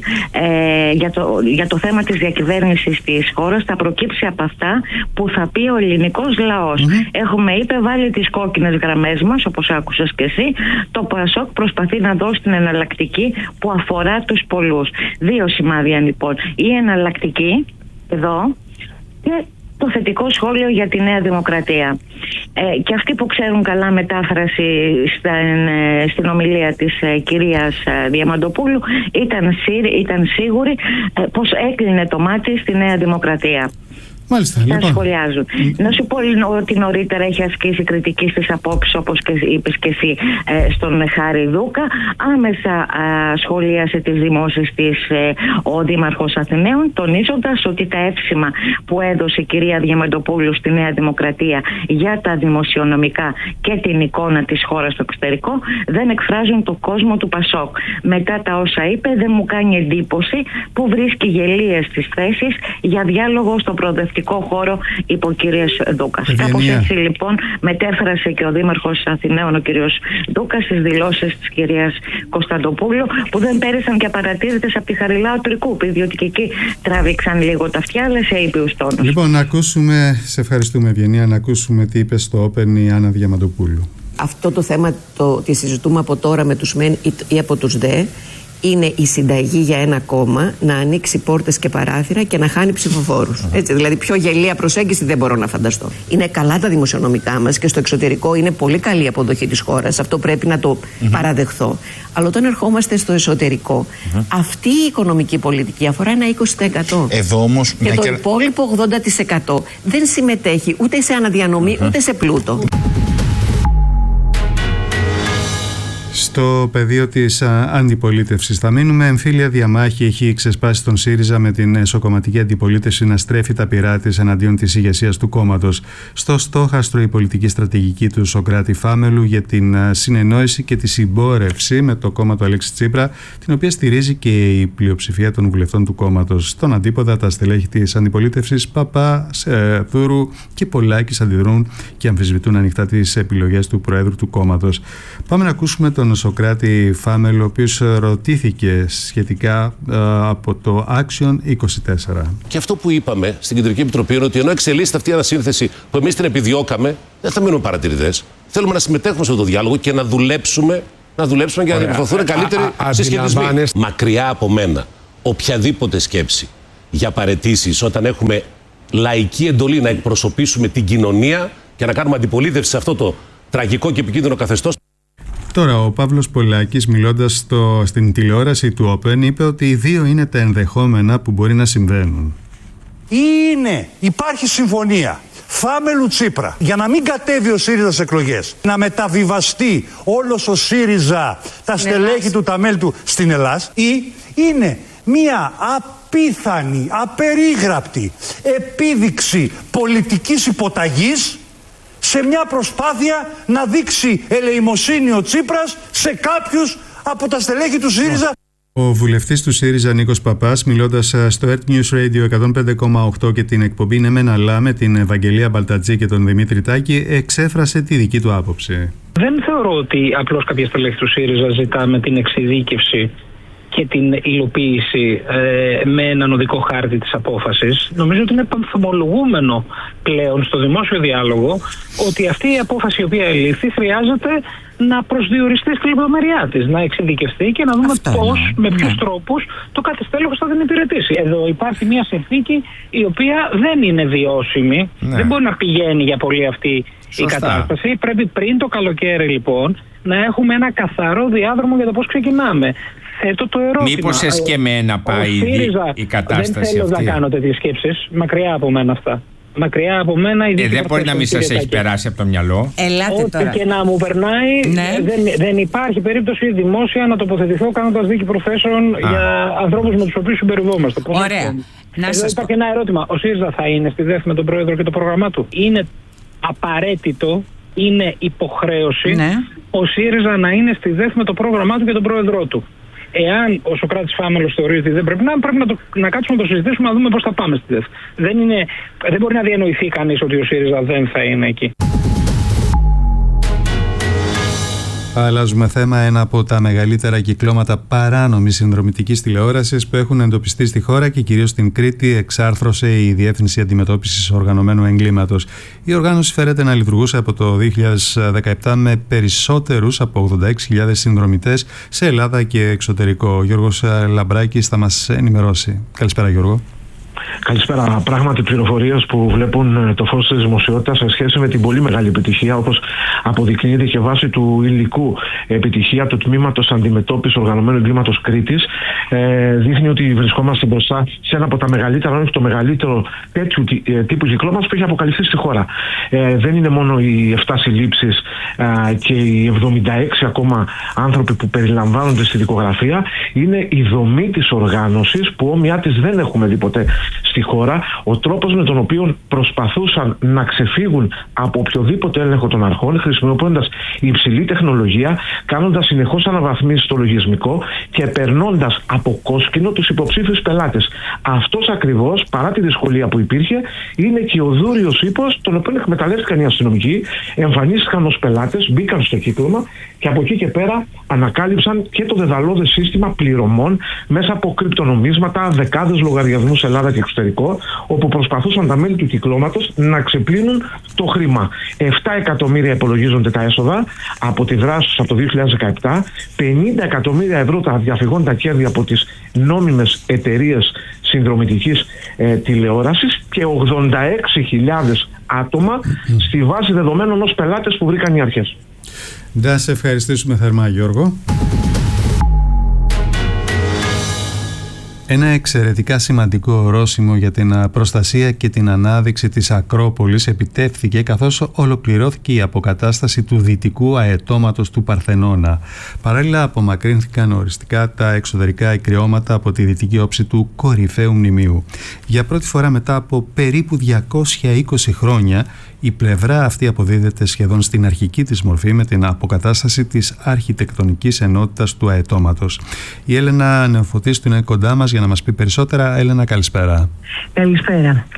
[SPEAKER 9] ε, για, το, για το θέμα της διακυβέρνησης της χώρας, θα προκύψει από αυτά που θα πει ο ελληνικός λαός. Mm-hmm. Έχουμε, είπε, βάλει τις κόκκινες γραμμές μας, όπως άκουσες και εσύ. Το Πασόκ προσπαθεί να δώσει την εναλλακτική που αφορά τους πολλούς. Δύο σημάδια λοιπόν. Η εναλλακτική εδώ και το θετικό σχόλιο για τη Νέα Δημοκρατία. Ε, και αυτοί που ξέρουν καλά μετάφραση στην, στην ομιλία της ε, κυρίας ε, Διαμαντοπούλου ήταν, ήταν σίγουροι ε, πως έκλεινε το μάτι στη Νέα Δημοκρατία.
[SPEAKER 2] Μάλιστα,
[SPEAKER 9] θα
[SPEAKER 2] λοιπόν.
[SPEAKER 9] σχολιάζουν. Mm. Να σου πω ότι νωρίτερα έχει ασκήσει κριτική στις απόψεις, όπως και είπες και εσύ, ε, στον Χάρη Δούκα. Άμεσα ε, σχολίασε τις δημόσεις της ε, ο Δήμαρχος Αθηναίων, τονίζοντας ότι τα εύσημα που έδωσε η κυρία Διαμαντοπούλου στη Νέα Δημοκρατία για τα δημοσιονομικά και την εικόνα της χώρας στο εξωτερικό δεν εκφράζουν τον κόσμο του Πασόκ. Μετά τα όσα είπε, δεν μου κάνει εντύπωση που βρίσκει γελίες στις θέσεις για διάλογο στο προοδευτικό χώρο υπό ο κύριος Δούκας. Κάπως έτσι λοιπόν μετέφρασε και ο Δήμαρχος Αθηναίων, ο κύριος Δούκας, στις δηλώσεις της κυρίας Κωνσταντοπούλου, που δεν πέρασαν και απαρατήρητες από τη Χαριλάου Τρικούπη, διότι και εκεί τράβηξαν λίγο τα αυτιά, αλλά σε ήπιους τόνους.
[SPEAKER 2] Λοιπόν, να ακούσουμε, σε ευχαριστούμε Ευγενία, να ακούσουμε τι είπε στο Όπεν η Άννα Διαμαντοπούλου.
[SPEAKER 10] Αυτό το θέμα το ότι συζητούμε από τώρα με τους μεν ή από τους δε, είναι η συνταγή για ένα κόμμα να ανοίξει πόρτες και παράθυρα και να χάνει ψηφοφόρους. Uh-huh. Έτσι, δηλαδή, πιο γελία προσέγγιση δεν μπορώ να φανταστώ. Είναι καλά τα δημοσιονομικά μας και στο εξωτερικό είναι πολύ καλή η αποδοχή της χώρας. Αυτό πρέπει να το uh-huh. παραδεχθώ. Αλλά όταν ερχόμαστε στο εσωτερικό, uh-huh. αυτή η οικονομική πολιτική αφορά ένα είκοσι τοις εκατό.
[SPEAKER 11] Εδώ όμως,
[SPEAKER 10] και το και... υπόλοιπο ογδόντα τοις εκατό δεν συμμετέχει ούτε σε αναδιανομή uh-huh. ούτε σε πλούτο.
[SPEAKER 2] Στο πεδίο της αντιπολίτευσης θα μείνουμε. Εμφύλια διαμάχη έχει ξεσπάσει τον ΣΥΡΙΖΑ με την εσωκομματική αντιπολίτευση να στρέφει τα πυρά της εναντίον της ηγεσίας του κόμματος. Στο στόχαστρο η πολιτική στρατηγική του Σωκράτη Φάμελου για την συνεννόηση και τη συμπόρευση με το κόμμα του Αλέξη Τσίπρα, την οποία στηρίζει και η πλειοψηφία των βουλευτών του κόμματος. Στον αντίποδα, τα στελέχη της αντιπολίτευσης Παπά, Δούρου και Πολάκης αντιδρούν και αμφισβητούν ανοιχτά τις επιλογές του Προέδρου του κόμματος. Πάμε να ακούσουμε τον Σωκράτη Φάμελ, ο οποίος ρωτήθηκε σχετικά ε, από το Action είκοσι τέσσερα.
[SPEAKER 11] Και αυτό που είπαμε στην Κεντρική Επιτροπή είναι ότι ενώ εξελίσσεται αυτή η ανασύνθεση που εμείς την επιδιώκαμε, δεν θα μείνουμε παρατηρητές. Θέλουμε να συμμετέχουμε σε αυτό το διάλογο και να δουλέψουμε, να δουλέψουμε για να διαμορφωθούν καλύτεροι συσχετισμοί. Μακριά από μένα οποιαδήποτε σκέψη για παραιτήσεις όταν έχουμε λαϊκή εντολή να εκπροσωπήσουμε την κοινωνία και να κάνουμε αντιπολίτευση σε αυτό το τραγικό και επικίνδυνο καθεστώς.
[SPEAKER 2] Τώρα ο Παύλος Πολάκης, μιλώντας στο, στην τηλεόραση του Open, είπε ότι οι δύο είναι τα ενδεχόμενα που μπορεί να συμβαίνουν.
[SPEAKER 12] Είναι, υπάρχει συμφωνία Φάμελου Τσίπρα για να μην κατέβει ο ΣΥΡΙΖΑ στις εκλογές, να μεταβιβαστεί όλος ο ΣΥΡΙΖΑ, τα στελέχη του, τα μέλη του στην Ελλάδα, ή είναι μία απίθανη, απερίγραπτη επίδειξη πολιτικής υποταγής σε μια προσπάθεια να δείξει ελεημοσύνη ο Τσίπρας σε κάποιους από τα στελέχη του ΣΥΡΙΖΑ.
[SPEAKER 2] Ο βουλευτής του ΣΥΡΙΖΑ Νίκος Παπάς, μιλώντας στο Earth News Radio εκατόν πέντε κόμμα οκτώ και την εκπομπή «Ναι μεν αλλά» με την Ευαγγελία Μπαλτατζή και τον Δημήτρη Τάκη, εξέφρασε τη δική του άποψη.
[SPEAKER 13] Δεν θεωρώ ότι απλώς κάποια στελέχη του ΣΥΡΙΖΑ ζητάμε την εξειδίκευση και την υλοποίηση ε, με έναν οδικό χάρτη της απόφασης. Νομίζω ότι είναι πανθομολογούμενο πλέον στο δημόσιο διάλογο ότι αυτή η απόφαση η οποία ελήφθη χρειάζεται να προσδιοριστεί στη λεπτομέρειά της, να εξειδικευτεί και να δούμε πώς, με ποιους ναι. τρόπους το κάθε στέλεχος θα την υπηρετήσει. Εδώ υπάρχει μια συνθήκη η οποία δεν είναι βιώσιμη, ναι. δεν μπορεί να πηγαίνει για πολύ αυτή Σωστά. η κατάσταση. Πρέπει πριν το καλοκαίρι λοιπόν να έχουμε ένα καθαρό διάδρομο για το πώς ξεκινάμε. Θέτω το ερώτημα.
[SPEAKER 14] Μήπως εσκεμμένα πάει
[SPEAKER 13] ΣΥΡΙΖΑ,
[SPEAKER 14] η κατάσταση
[SPEAKER 13] δεν θέλω
[SPEAKER 14] αυτή.
[SPEAKER 13] να κάνω τέτοιες σκέψεις. Μακριά από μένα αυτά. Μακριά από μένα.
[SPEAKER 14] Ε, δεν μπορεί να μην σας έχει περάσει από το μυαλό.
[SPEAKER 5] Ελάτε
[SPEAKER 13] Ό,τι
[SPEAKER 5] τώρα.
[SPEAKER 13] και να μου περνάει,
[SPEAKER 5] ναι.
[SPEAKER 13] δεν, δεν υπάρχει περίπτωση δημόσια να τοποθετηθώ κάνοντας δίκη προθέσεων για ανθρώπους με τους οποίους συμπεριβόμαστε.
[SPEAKER 5] Ωραία. Να
[SPEAKER 13] Εδώ
[SPEAKER 5] σας
[SPEAKER 13] υπάρχει πω. ένα ερώτημα. Ο ΣΥΡΙΖΑ θα είναι στη ΔΕΘ με τον πρόεδρο και το πρόγραμμά του? Είναι απαραίτητο, είναι υποχρέωση ναι. ο ΣΥΡΙΖΑ να είναι στη ΔΕΘ με το πρόγραμμά του και τον πρόεδρό του. Εάν ο Σωκράτης Φάμελος θεωρεί ότι δεν πρέπει να, πρέπει να, το, να κάτσουμε να το συζητήσουμε, να δούμε πώς θα πάμε στη ΔΕΘ. Δεν, είναι, δεν μπορεί να διανοηθεί κανείς ότι ο ΣΥΡΙΖΑ δεν θα είναι εκεί.
[SPEAKER 2] Αλλάζουμε θέμα. Ένα από τα μεγαλύτερα κυκλώματα παράνομης συνδρομητικής τηλεόρασης που έχουν εντοπιστεί στη χώρα και κυρίως στην Κρήτη εξάρθρωσε η Διεύθυνση Αντιμετώπισης Οργανωμένου Εγκλήματος. Η οργάνωση φέρεται να λειτουργούσε από το δύο χιλιάδες δεκαεπτά με περισσότερους από ογδόντα έξι χιλιάδες συνδρομητές σε Ελλάδα και εξωτερικό. Ο Γιώργος Λαμπράκης θα μας ενημερώσει. Καλησπέρα Γιώργο.
[SPEAKER 15] Καλησπέρα. Πράγματι, πληροφορίες που βλέπουν το φως της δημοσιότητας σε σχέση με την πολύ μεγάλη επιτυχία, όπως αποδεικνύεται και βάσει του υλικού επιτυχία του Τμήματος Αντιμετώπισης Οργανωμένου Εγκλήματος Κρήτης, ε, δείχνει ότι βρισκόμαστε μπροστά σε ένα από τα μεγαλύτερα, όχι το μεγαλύτερο τέτοιου τύπου κυκλώματος που έχει αποκαλυφθεί στη χώρα. Ε, δεν είναι μόνο οι εφτά συλλήψεις ε, και οι εβδομήντα έξι ακόμα άνθρωποι που περιλαμβάνονται στη δικογραφία, είναι η δομή της οργάνωσης που όμοιά της δεν έχουμε δει ποτέ στη χώρα, ο τρόπος με τον οποίο προσπαθούσαν να ξεφύγουν από οποιοδήποτε έλεγχο των αρχών, χρησιμοποιώντας υψηλή τεχνολογία, κάνοντας συνεχώς αναβαθμίσεις στο λογισμικό και περνώντας από κόσκινο τους υποψήφιους πελάτες. Αυτός ακριβώς, παρά τη δυσκολία που υπήρχε, είναι και ο δούριος ύπος, τον οποίο εκμεταλλεύτηκαν οι αστυνομικοί, εμφανίστηκαν ως πελάτες, μπήκαν στο κύκλωμα και από εκεί και πέρα ανακάλυψαν και το δεδαλώδες σύστημα πληρωμών μέσα από κρυπτονομίσματα, δεκάδες λογαριασμούς Ελλάδα και εξωτερικό, όπου προσπαθούσαν τα μέλη του κυκλώματος να ξεπλύνουν το χρήμα. επτά εκατομμύρια υπολογίζονται τα έσοδα από τη δράση τους από το δύο χιλιάδες δεκαεπτά, πενήντα εκατομμύρια ευρώ τα διαφυγόντα κέρδη από τις νόμιμες εταιρείες συνδρομητικής ε, τηλεόρασης και ογδόντα έξι χιλιάδες άτομα στη βάση δεδομένων ως πελάτες που βρήκαν οι αρχές.
[SPEAKER 2] Να σε ευχαριστήσουμε θερμά Γιώργο. Ένα εξαιρετικά σημαντικό ορόσημο για την προστασία και την ανάδειξη της Ακρόπολης επιτεύχθηκε καθώς ολοκληρώθηκε η αποκατάσταση του δυτικού αετώματος του Παρθενώνα. Παράλληλα απομακρύνθηκαν οριστικά τα εξωτερικά εκκρεώματα από τη δυτική όψη του κορυφαίου μνημείου. Για πρώτη φορά μετά από περίπου διακόσια είκοσι χρόνια η πλευρά αυτή αποδίδεται σχεδόν στην αρχική της μορφή με την αποκατάσταση της αρχιτεκτονικής ενότητας του αετώματος. Η Έλενα Νεοφωτίστου είναι κοντά μας για να μας πει περισσότερα. Έλενα, καλησπέρα.
[SPEAKER 16] Καλησπέρα.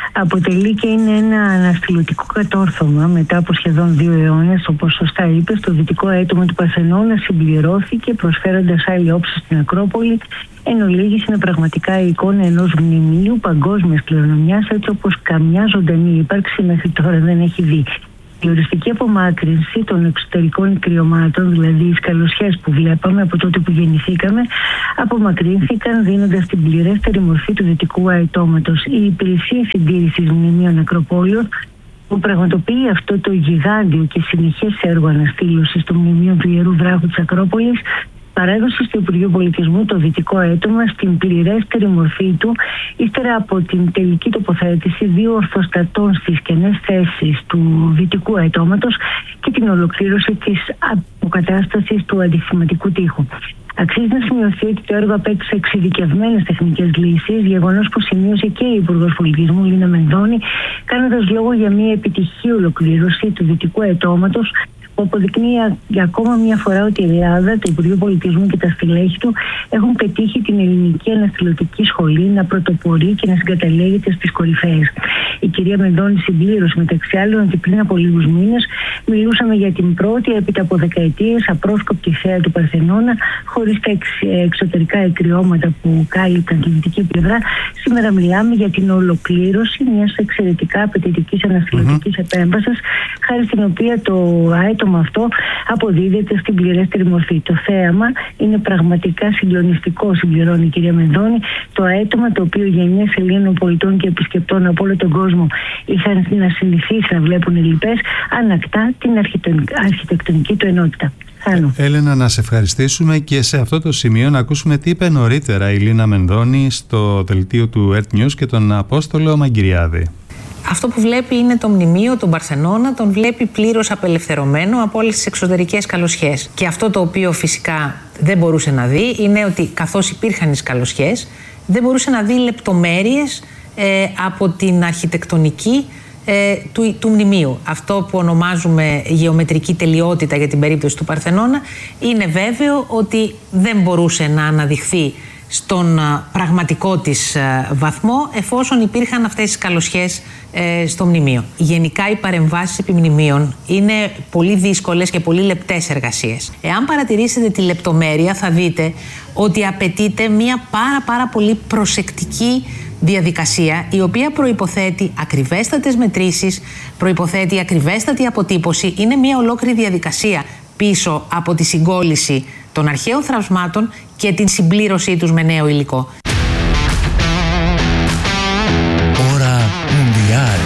[SPEAKER 16] αποτελεί και είναι ένα αναστηλωτικό κατόρθωμα μετά από σχεδόν δύο αιώνες. Όπως σωστά είπες, το δυτικό αίτωμα του Παρθενώνα συμπληρώθηκε προσφέροντας άλλη όψη στην Ακρόπολη. Εν ολίγης είναι πραγματικά η εικόνα ενός μνημείου παγκόσμιας κληρονομιάς, έτσι όπως καμιά ζωντανή ύπαρξη μέχρι τώρα δεν έχει δει. Η οριστική απομάκρυνση των εξωτερικών ικριωμάτων, δηλαδή οι σκαλωσιές που βλέπαμε από τότε που γεννηθήκαμε, απομακρύνθηκαν δίνοντας την πληρέστερη μορφή του δυτικού αετώματος. Η υπηρεσία συντήρησης μνημείων Ακροπόλεων, που πραγματοποιεί αυτό το γιγάντιο και συνεχές έργο αναστήλωσης των μνημείων του Ιερού Βράχου της Ακρόπολης, παρέδωσε στο Υπουργείο Πολιτισμού το δυτικό αίτωμα στην πληρέστερη μορφή του, ύστερα από την τελική τοποθέτηση δύο ορθοστατών στις κενές θέσεις του δυτικού αιτώματος και την ολοκλήρωση της αποκατάστασης του αντιθυματικού τοίχου. Αξίζει να σημειωθεί ότι το έργο απέκτησε εξειδικευμένες τεχνικές λύσεις, γεγονός που σημείωσε και η Υπουργός Πολιτισμού Λίνα Μενδώνη, κάνοντας λόγο για μια επιτυχή ολοκλήρωση του δυτικού αιτώματος, που αποδεικνύει για ακόμα μια φορά ότι η Ελλάδα, το Υπουργείο Πολιτισμού και τα στελέχη του έχουν πετύχει την ελληνική αναστηλωτική σχολή να πρωτοπορεί και να συγκαταλέγεται στις κορυφαίες. Η κυρία Μενδώνη συμπλήρωσε μεταξύ άλλων ότι πριν από λίγους μήνες μιλούσαμε για την πρώτη έπειτα από δεκαετίες απρόσκοπτη θέα του Παρθενώνα, χωρίς τα εξ, εξωτερικά εκκριώματα που κάλυπταν τη δυτική πλευρά. Σήμερα μιλάμε για την ολοκλήρωση μιας εξαιρετικά απαιτητικής αναστηλωτικής mm-hmm. επέμβασης, χάρη στην οποία το αέτομο αυτό αποδίδεται στην πληρέστερη μορφή. Το θέαμα είναι πραγματικά συγκλονιστικό, συμπληρώνει η κυρία Μενδώνη. Το αέτομα, το οποίο γενιές Ελλήνων πολιτών και επισκεπτών από όλο τον κόσμο είχαν να συνηθίσει να βλέπουν λοιπές, ανακτά την αρχιτεκτονική του ενότητα. Χάνω.
[SPEAKER 2] Έλενα, να σε ευχαριστήσουμε και σε αυτό το σημείο να ακούσουμε τι είπε νωρίτερα η Λίνα Μενδώνη στο δελτίο του Earth News και τον Απόστολο Μαγκυριάδη.
[SPEAKER 17] Αυτό που βλέπει είναι το μνημείο, τον Παρθενώνα, τον βλέπει πλήρως απελευθερωμένο από όλες τις εξωτερικές καλοσιές. Και αυτό το οποίο φυσικά δεν μπορούσε να δει είναι ότι καθώς υπήρχαν οι καλοσιές, δεν μπορούσε να δει λεπτομέρειες ε, από την αρχιτεκτονική ε, του, του μνημείου. Αυτό που ονομάζουμε γεωμετρική τελειότητα για την περίπτωση του Παρθενώνα, είναι βέβαιο ότι δεν μπορούσε να αναδειχθεί στον πραγματικό της βαθμό, εφόσον υπήρχαν αυτές τις καλοσιές ε, στο μνημείο. Γενικά οι παρεμβάσεις επί μνημείων είναι πολύ δύσκολες και πολύ λεπτές εργασίες. Εάν παρατηρήσετε τη λεπτομέρεια θα δείτε ότι απαιτείται μια πάρα πάρα πολύ προσεκτική διαδικασία, η οποία προϋποθέτει ακριβέστατες μετρήσεις, προϋποθέτει ακριβέστατη αποτύπωση. Είναι μια ολόκληρη διαδικασία πίσω από τη συγκόλληση των αρχαίων θραυσμάτων και την συμπλήρωσή τους με νέο υλικό.
[SPEAKER 2] Ώρα Μουντιάλ.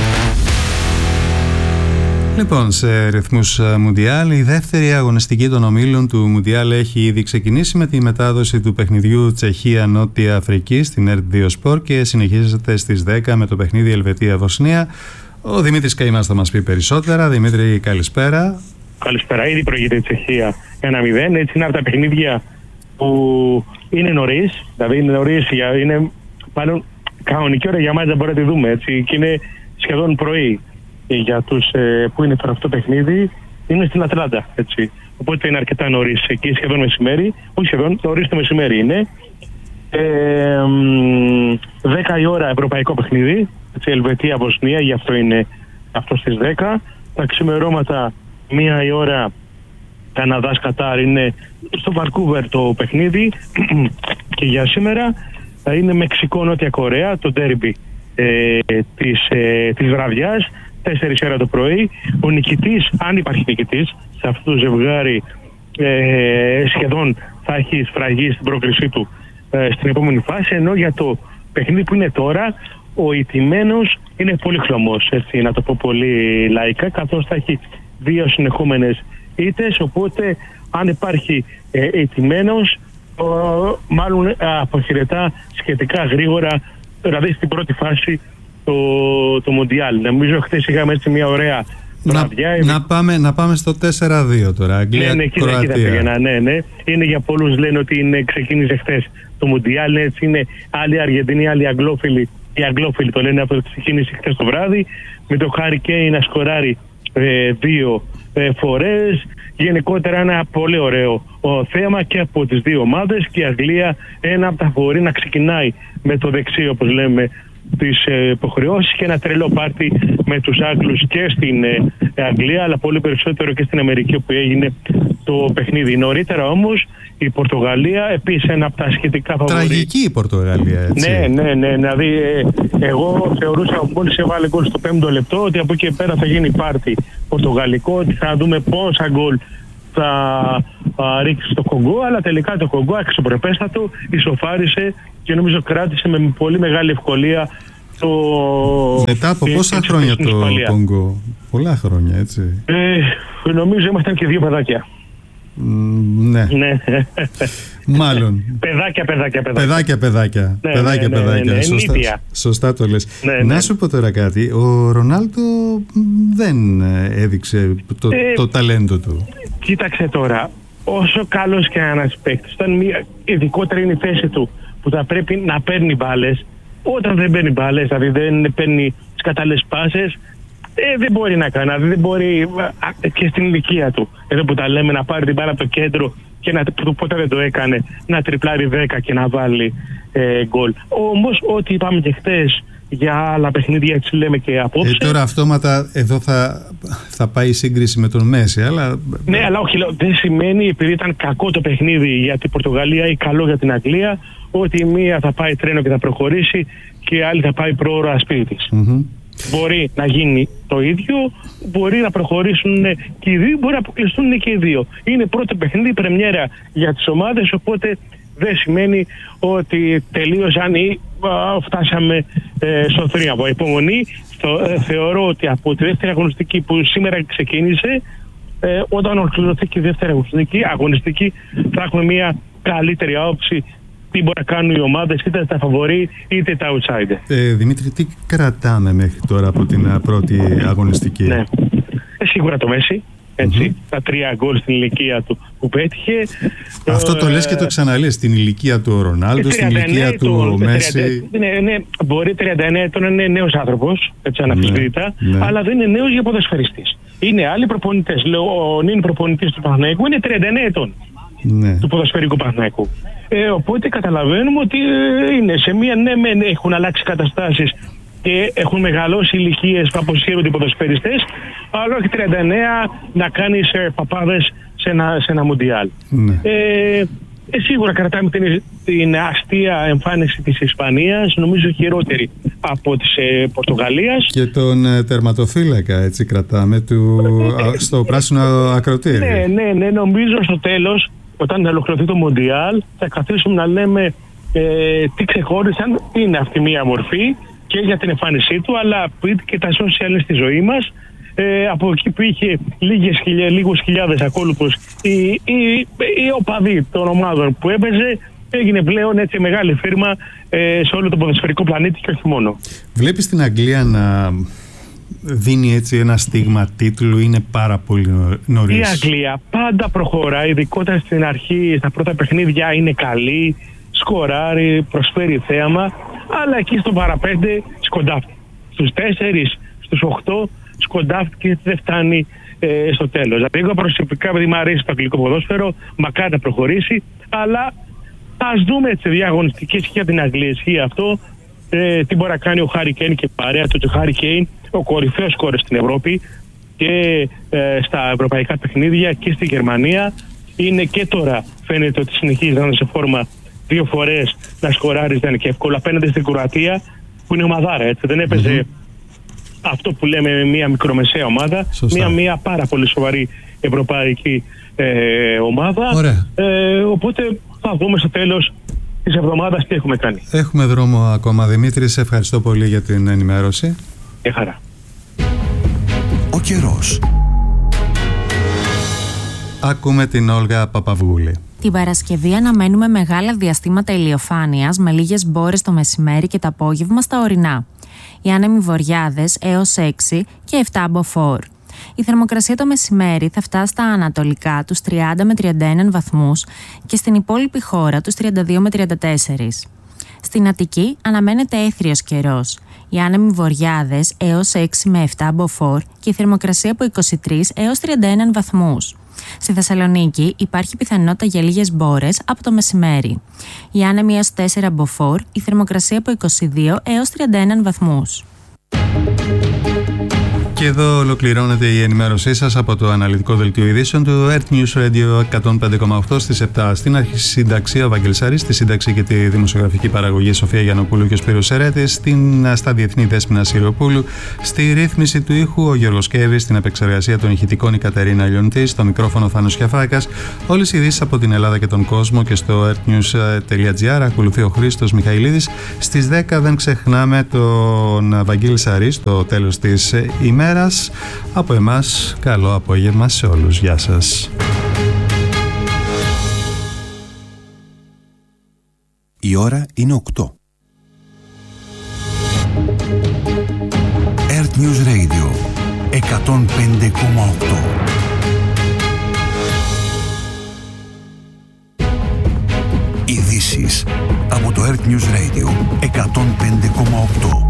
[SPEAKER 2] Λοιπόν, σε ρυθμούς Μουντιάλ, η δεύτερη αγωνιστική των ομίλων του Μουντιάλ έχει ήδη ξεκινήσει με τη μετάδοση του παιχνιδιού Τσεχία-Νότια Αφρική στην Ερτ δύο Sport και συνεχίζεται στις δέκα με το παιχνίδι Ελβετία-Βοσνία. Ο Δημήτρης Καημάς θα μας πει περισσότερα. Δημήτρη, καλησπέρα.
[SPEAKER 18] Καλησπέρα. Ήδη προηγείται η Τσεχία ένα μηδέν. Έτσι είναι από τα παιχνίδια που είναι νωρίς. Δηλαδή είναι νωρίς, είναι μάλλον κανονική ώρα για μας να μπορούμε να τη δούμε. Έτσι, και είναι σχεδόν πρωί για τους ε, που είναι τώρα αυτό το παιχνίδι. Είναι στην Ατλάντα. Έτσι. Οπότε είναι αρκετά νωρίς. Εκεί σχεδόν μεσημέρι. Όχι σχεδόν, νωρίς το μεσημέρι είναι. Ε, δέκα η ώρα ευρωπαϊκό παιχνίδι. Ελβετία-Βοσνία, γι' αυτό είναι αυτό στις δέκα. Τα ξημερώματα μία η ώρα Καναδάς Κατάρ είναι στο Βανκούβερ το παιχνίδι και για σήμερα θα είναι Μεξικό Νότια Κορέα, το ντέρμπι ε, της, ε, της βραδιάς, τέσσερις ώρα το πρωί. Ο νικητής, αν υπάρχει νικητής σε αυτό το ζευγάρι, ε, σχεδόν θα έχει σφραγεί στην πρόκρισή του ε, στην επόμενη φάση, ενώ για το παιχνίδι που είναι τώρα ο ηττημένος είναι πολύ χλωμός, έτσι, να το πω πολύ λαϊκά, καθώς θα έχει δύο συνεχόμενες ήττες, οπότε αν υπάρχει ε, ηττημένος, ε, μάλλον ε, αποχαιρετά σχετικά γρήγορα, δηλαδή στην πρώτη φάση το, το Μοντιάλ. Νομίζω χθες είχαμε έτσι μια ωραία βραδιά.
[SPEAKER 2] Να, να, πάμε, να πάμε στο τέσσερα δύο τώρα, Αγγλία,
[SPEAKER 18] ναι, ναι,
[SPEAKER 2] Κροατία.
[SPEAKER 18] Ναι, ναι. Είναι για πολλούς λένε ότι είναι, ξεκίνησε χθες το Μοντιάλ, έτσι είναι άλλοι Αργεντινοί, άλλοι Αγγλόφιλοι. Οι Αγγλόφιλοι το λένε από το ξεκίνησε χθες το βράδυ, με το Χάρι Κέιν να σκοράρει ε, δύο ε, φορές. Γενικότερα ένα πολύ ωραίο ο, θέμα και από τις δύο ομάδες, και η Αγγλία ένα από τα φαβορί να ξεκινάει με το δεξί, όπως λέμε, τις υποχρεώσεις και ένα τρελό πάρτι με τους Άγγλους και στην Αγγλία, αλλά πολύ περισσότερο και στην Αμερική όπου έγινε το παιχνίδι. Νωρίτερα όμως η Πορτογαλία επίσης ένα από τα σχετικά φαβορί.
[SPEAKER 2] Τραγική η Πορτογαλία, έτσι.
[SPEAKER 18] Ναι, ναι, ναι. Δηλαδή, ε, εγώ θεωρούσα μόλις έβαλε γκολ στο πέμπτο λεπτό ότι από εκεί πέρα θα γίνει πάρτι πορτογαλικό, ότι θα δούμε πόσα γκολ θα α, ρίξει στο Κογκό, αλλά τελικά το Κογκό αξιοπρεπέστατο ισοφάρισε και νομίζω κράτησε με πολύ μεγάλη ευκολία το...
[SPEAKER 2] Μετά από πόσα χρόνια το Κογκό? Πολλά χρόνια, έτσι.
[SPEAKER 18] Ε, νομίζω ήμασταν και δύο παιδάκια.
[SPEAKER 2] Mm, ναι.
[SPEAKER 18] ναι.
[SPEAKER 2] Μάλλον.
[SPEAKER 18] Παιδάκια, παιδάκια, παιδάκια.
[SPEAKER 2] Παιδάκια, παιδάκια.
[SPEAKER 18] Ναι,
[SPEAKER 2] παιδάκια,
[SPEAKER 18] ναι, ναι,
[SPEAKER 2] παιδάκια.
[SPEAKER 18] ναι, ναι,
[SPEAKER 2] σωστά, σωστά το λες.
[SPEAKER 18] Ναι, ναι.
[SPEAKER 2] Να σου πω τώρα κάτι. Ο Ρονάλντο δεν έδειξε το,
[SPEAKER 18] ε,
[SPEAKER 2] το ταλέντο του.
[SPEAKER 18] Κοίταξε τώρα. Όσο καλός και ένας παίκτης, όταν μια ειδικότερα είναι η θέση του που θα πρέπει να παίρνει μπάλες, όταν δεν παίρνει μπάλες, δηλαδή δεν παίρνει τις κατάλληλες πάσες, Ε, δεν μπορεί να κάνει, δεν μπορεί και στην ηλικία του. Εδώ που τα λέμε, να πάρει την μπάλα από το κέντρο και να, ποτέ δεν το έκανε, να τριπλάρει δέκα και να βάλει ε, γκολ. Όμως, ό,τι είπαμε και χθες για άλλα παιχνίδια, έτσι λέμε και απόψε.
[SPEAKER 2] Ε, τώρα αυτόματα εδώ θα, θα πάει η σύγκριση με τον Μέση, αλλά...
[SPEAKER 18] Ναι, αλλά όχι, δεν σημαίνει επειδή ήταν κακό το παιχνίδι για την Πορτογαλία ή καλό για την Αγγλία, ότι η μία θα πάει τρένο και θα προχωρήσει και η άλλη θα πάει πρόωρα σπίτι της. Mm-hmm. Μπορεί να γίνει το ίδιο, μπορεί να προχωρήσουν και οι δύο, μπορεί να αποκλειστούν και οι δύο. Είναι πρώτο παιχνίδι, πρεμιέρα για τις ομάδες, οπότε δεν σημαίνει ότι τελείωσαν ή α, φτάσαμε ε, στο θρίαμβο. Υπομονή, στο, ε, θεωρώ ότι από τη δεύτερη αγωνιστική που σήμερα ξεκίνησε, ε, όταν ολοκληρωθεί και η δεύτερη αγωνιστική, αγωνιστική θα έχουμε μια καλύτερη άποψη τι μπορεί να κάνουν οι ομάδες, είτε τα φαβορί είτε τα outsider.
[SPEAKER 2] Ε, Δημήτρη, τι κρατάμε μέχρι τώρα από την πρώτη αγωνιστική?
[SPEAKER 18] Ναι. Ε, σίγουρα το Μέση. Έτσι, mm-hmm. Τα τρία γκολ στην ηλικία του που πέτυχε.
[SPEAKER 2] Αυτό το ε, λες και το ξαναλες, στην ηλικία του Ρονάλντο, στην ηλικία του Μέση.
[SPEAKER 18] Ναι, ναι, μπορεί τριάντα εννέα ετών να είναι νέος άνθρωπος, έτσι αναμφισβήτητα, ναι, ναι. Αλλά δεν είναι νέος για ποδοσφαιριστής. Είναι άλλοι προπονητές. Λέω, ο νυν προπονητής του Παναθηναϊκού είναι τριάντα εννέα ετών. Ναι. Του ποδοσφαιρικού Παναθηναϊκού. Ε, οπότε καταλαβαίνουμε ότι ε, είναι σε μία, ναι, μεν έχουν αλλάξει καταστάσεις και έχουν μεγαλώσει ηλικίες που αποσύρονται οι ποδοσφαιριστές, αλλά όχι τριάντα εννέα να κάνεις ε, παπάδες σε ένα, σε ένα μουντιάλ. Ναι. Ε, ε, σίγουρα κρατάμε την, την αστεία εμφάνιση της Ισπανίας, νομίζω χειρότερη από της ε, Πορτογαλίας.
[SPEAKER 2] Και τον ε, τερματοφύλακα, έτσι κρατάμε, του, ε, στο πράσινο ακροτήρι.
[SPEAKER 18] Ναι, ναι, ναι, νομίζω στο τέλος, όταν ολοκληρωθεί το Μοντιάλ, θα καθίσουμε να λέμε ε, τι ξεχώρισαν, είναι αυτή μία μορφή και για την εμφάνισή του, αλλά και τα social στη ζωή μας, ε, από εκεί που είχε λίγες χιλιά, λίγους χιλιάδες ακόλουθους οι, οι, οι οπαδοί των ομάδων που έπαιζε, έγινε πλέον έτσι μεγάλη φίρμα ε, σε όλο το ποδοσφαιρικό πλανήτη και όχι μόνο.
[SPEAKER 2] Βλέπεις την Αγγλία να δίνει έτσι ένα στίγμα τίτλου, είναι πάρα πολύ νωρίς?
[SPEAKER 18] Η Αγγλία πάντα προχωρά, ειδικότερα στην αρχή, στα πρώτα παιχνίδια είναι καλή, σκοράρει, προσφέρει θέαμα, αλλά εκεί στο παραπέντε σκοντάφτει. Στους τέσσερις, στους οκτώ σκοντάφτει και δεν φτάνει ε, στο τέλος. Δηλαδή εγώ προσωπικά, επειδή μου αρέσει το αγγλικό ποδόσφαιρο, μακάρι να προχωρήσει, αλλά ας δούμε έτσι διαγωνιστικές για την Αγγλία ισχύει αυτό, ε, τι μπορεί να κάνει ο Χάρι Κέιν και παρέα του. Ο Χάρι Κέιν, ο κορυφαίος σκόρερ στην Ευρώπη και ε, στα ευρωπαϊκά παιχνίδια και στη Γερμανία, είναι και τώρα φαίνεται ότι συνεχίζει να είναι σε φόρμα, δύο φορές να σκοράρει δεν είναι και εύκολο απέναντι στην Κροατία που είναι ομαδάρα, έτσι δεν έπαιζε mm-hmm. αυτό που λέμε μια μικρομεσαία ομάδα, μια, μια πάρα πολύ σοβαρή ευρωπαϊκή ε, ομάδα. Ε, οπότε θα δούμε στο τέλος της εβδομάδας τι έχουμε κάνει.
[SPEAKER 2] Έχουμε δρόμο ακόμα, Δημήτρη, σε ευχαριστώ πολύ για την ενημέρωση.
[SPEAKER 18] Και χαρά.
[SPEAKER 19] Ο καιρός.
[SPEAKER 2] Ακούμε την Όλγα Παπαβγούλη.
[SPEAKER 20] Την Παρασκευή αναμένουμε μεγάλα διαστήματα ηλιοφάνειας με λίγες μπόρες το μεσημέρι και το απόγευμα στα ορεινά. Οι άνεμοι βορειάδες έως έξι και επτά μποφόρ. Η θερμοκρασία το μεσημέρι θα φτάσει στα ανατολικά τους τριάντα με τριάντα ένα βαθμούς και στην υπόλοιπη χώρα τους τριάντα δύο με τριάντα τέσσερα. Στην Αττική αναμένεται έθριος καιρός. Οι άνεμοι βορειάδες έως έξι με επτά μποφόρ και η θερμοκρασία από είκοσι τρεις έως τριάντα ένα βαθμούς. Στη Θεσσαλονίκη υπάρχει πιθανότητα για λίγες μπόρες από το μεσημέρι. Οι άνεμοι έως τέσσερα μποφόρ, η θερμοκρασία από είκοσι δύο έως τριάντα ένα βαθμούς.
[SPEAKER 2] Και εδώ ολοκληρώνεται η ενημέρωσή σας από το αναλυτικό δελτίο ειδήσεων του Earth News Radio εκατόν πέντε κόμμα οκτώ στις επτά. Στην αρχισυνταξία ο Βαγγέλης Σαρής, στη σύνταξη και τη δημοσιογραφική παραγωγή Σοφία Γιαννοπούλου και ο Σπύρος Σερέτης, στην, στα διεθνή Δέσποινα Σιροπούλου, στη ρύθμιση του ήχου ο Γιώργος Κέβης, στην επεξεργασία των ηχητικών η Κατερίνα Λιοντή, στο μικρόφωνο Θάνος Κιαφάκας. Όλες οι ειδήσεις από την Ελλάδα και τον κόσμο και στο earthnews.gr. Ακολουθεί ο Χρήστος Μιχαηλίδης. Στις δέκα δεν ξεχνάμε τον Βαγγέλη Σαρή στο τέλος της ημέρας. Από εμάς, καλό απόγευμα σε όλους. Γεια σας.
[SPEAKER 19] Η ώρα είναι οκτώ. Earth News Radio εκατόν πέντε κόμμα οκτώ. Ειδήσεις από το Earth News Radio εκατόν πέντε κόμμα οκτώ.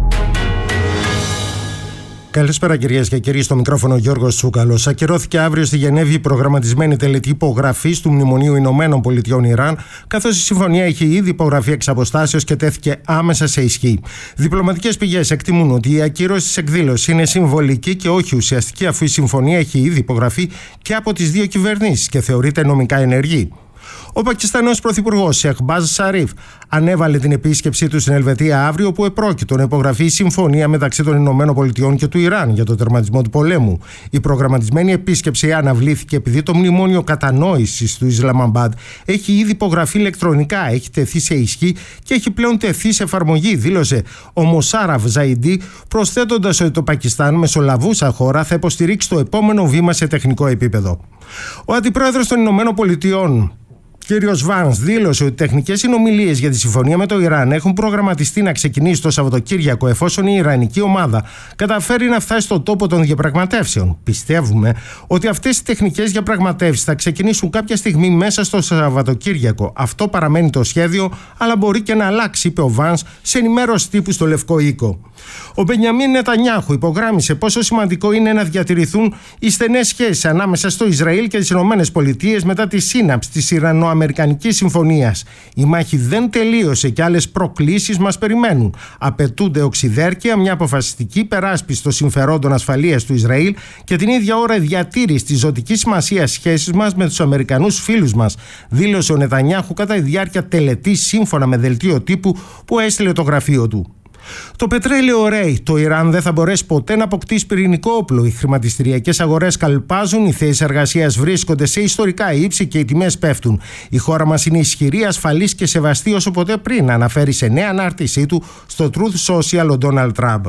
[SPEAKER 21] Καλησπέρα κυρίες και κύριοι, στο μικρόφωνο Γιώργος Τσούκαλος. Ακυρώθηκε αύριο στη Γενέβη η προγραμματισμένη τελετή υπογραφής του Μνημονίου Ηνωμένων Πολιτειών Ιράν, καθώς η συμφωνία έχει ήδη υπογραφεί εξ αποστάσεως και τέθηκε άμεσα σε ισχύ. Διπλωματικές πηγές εκτιμούν ότι η ακύρωση της εκδήλωσης είναι συμβολική και όχι ουσιαστική, αφού η συμφωνία έχει ήδη υπογραφεί και από τις δύο κυβερνήσεις και θεωρείται νομικά ενεργή. Ο Πακιστανός Πρωθυπουργός Σεχμπάζ Σαρίφ ανέβαλε την επίσκεψή του στην Ελβετία αύριο, όπου επρόκειτο να υπογραφεί η συμφωνία μεταξύ των Ηνωμένων Πολιτειών και του Ιράν για το τερματισμό του πολέμου. Η προγραμματισμένη επίσκεψη αναβλήθηκε επειδή το μνημόνιο κατανόησης του Ισλαμαμπάντ έχει ήδη υπογραφεί ηλεκτρονικά, έχει τεθεί σε ισχύ και έχει πλέον τεθεί σε εφαρμογή, δήλωσε ο Μοσάραφ Ζαϊντί, προσθέτοντας ότι το Πακιστάν, μεσολαβούσα χώρα, θα υποστηρίξει το επόμενο βήμα σε τεχνικό επίπεδο. Ο αντιπρόεδρος των Ηνωμένων Πολιτειών, κύριος Βάνς, δήλωσε ότι τεχνικές συνομιλίες για τη συμφωνία με το Ιράν έχουν προγραμματιστεί να ξεκινήσει το Σαββατοκύριακο, εφόσον η Ιρανική ομάδα καταφέρει να φτάσει στο τόπο των διαπραγματεύσεων. Πιστεύουμε ότι αυτές οι τεχνικές διαπραγματεύσεις θα ξεκινήσουν κάποια στιγμή μέσα στο Σαββατοκύριακο. Αυτό παραμένει το σχέδιο, αλλά μπορεί και να αλλάξει, είπε ο Βάνς σε ενημέρωση τύπου στο Λευκό Οίκο. Ο Μπενιαμίν Νετανιάχου υπογράμμισε πόσο σημαντικό είναι να διατηρηθούν οι στενές σχέσεις ανάμεσα στο Ισραήλ και τις Ηνωμένες Πολιτείες μετά τη σύναψη της Ιρανο-Αμερικανικής Συμφωνίας. Η μάχη δεν τελείωσε και άλλες προκλήσεις μας περιμένουν. Απαιτούνται οξυδέρκεια, μια αποφασιστική υπεράσπιση των συμφερόντων ασφαλείας του Ισραήλ και την ίδια ώρα η διατήρηση της ζωτικής σημασίας σχέσης μας με τους Αμερικανούς φίλους μας, δήλωσε ο Νετανιάχου κατά τη διάρκεια τελετής, σύμφωνα με δελτίο τύπου που έστειλε το γραφείο του. Το πετρέλαιο ρέει. Το Ιράν δεν θα μπορέσει ποτέ να αποκτήσει πυρηνικό όπλο. Οι χρηματιστηριακές αγορές καλπάζουν, οι θέσεις εργασίας βρίσκονται σε ιστορικά ύψη και οι τιμές πέφτουν. Η χώρα μας είναι ισχυρή, ασφαλής και σεβαστή όσο ποτέ πριν, αναφέρει σε νέα ανάρτησή του στο Truth Social ο Ντόναλντ Τραμπ.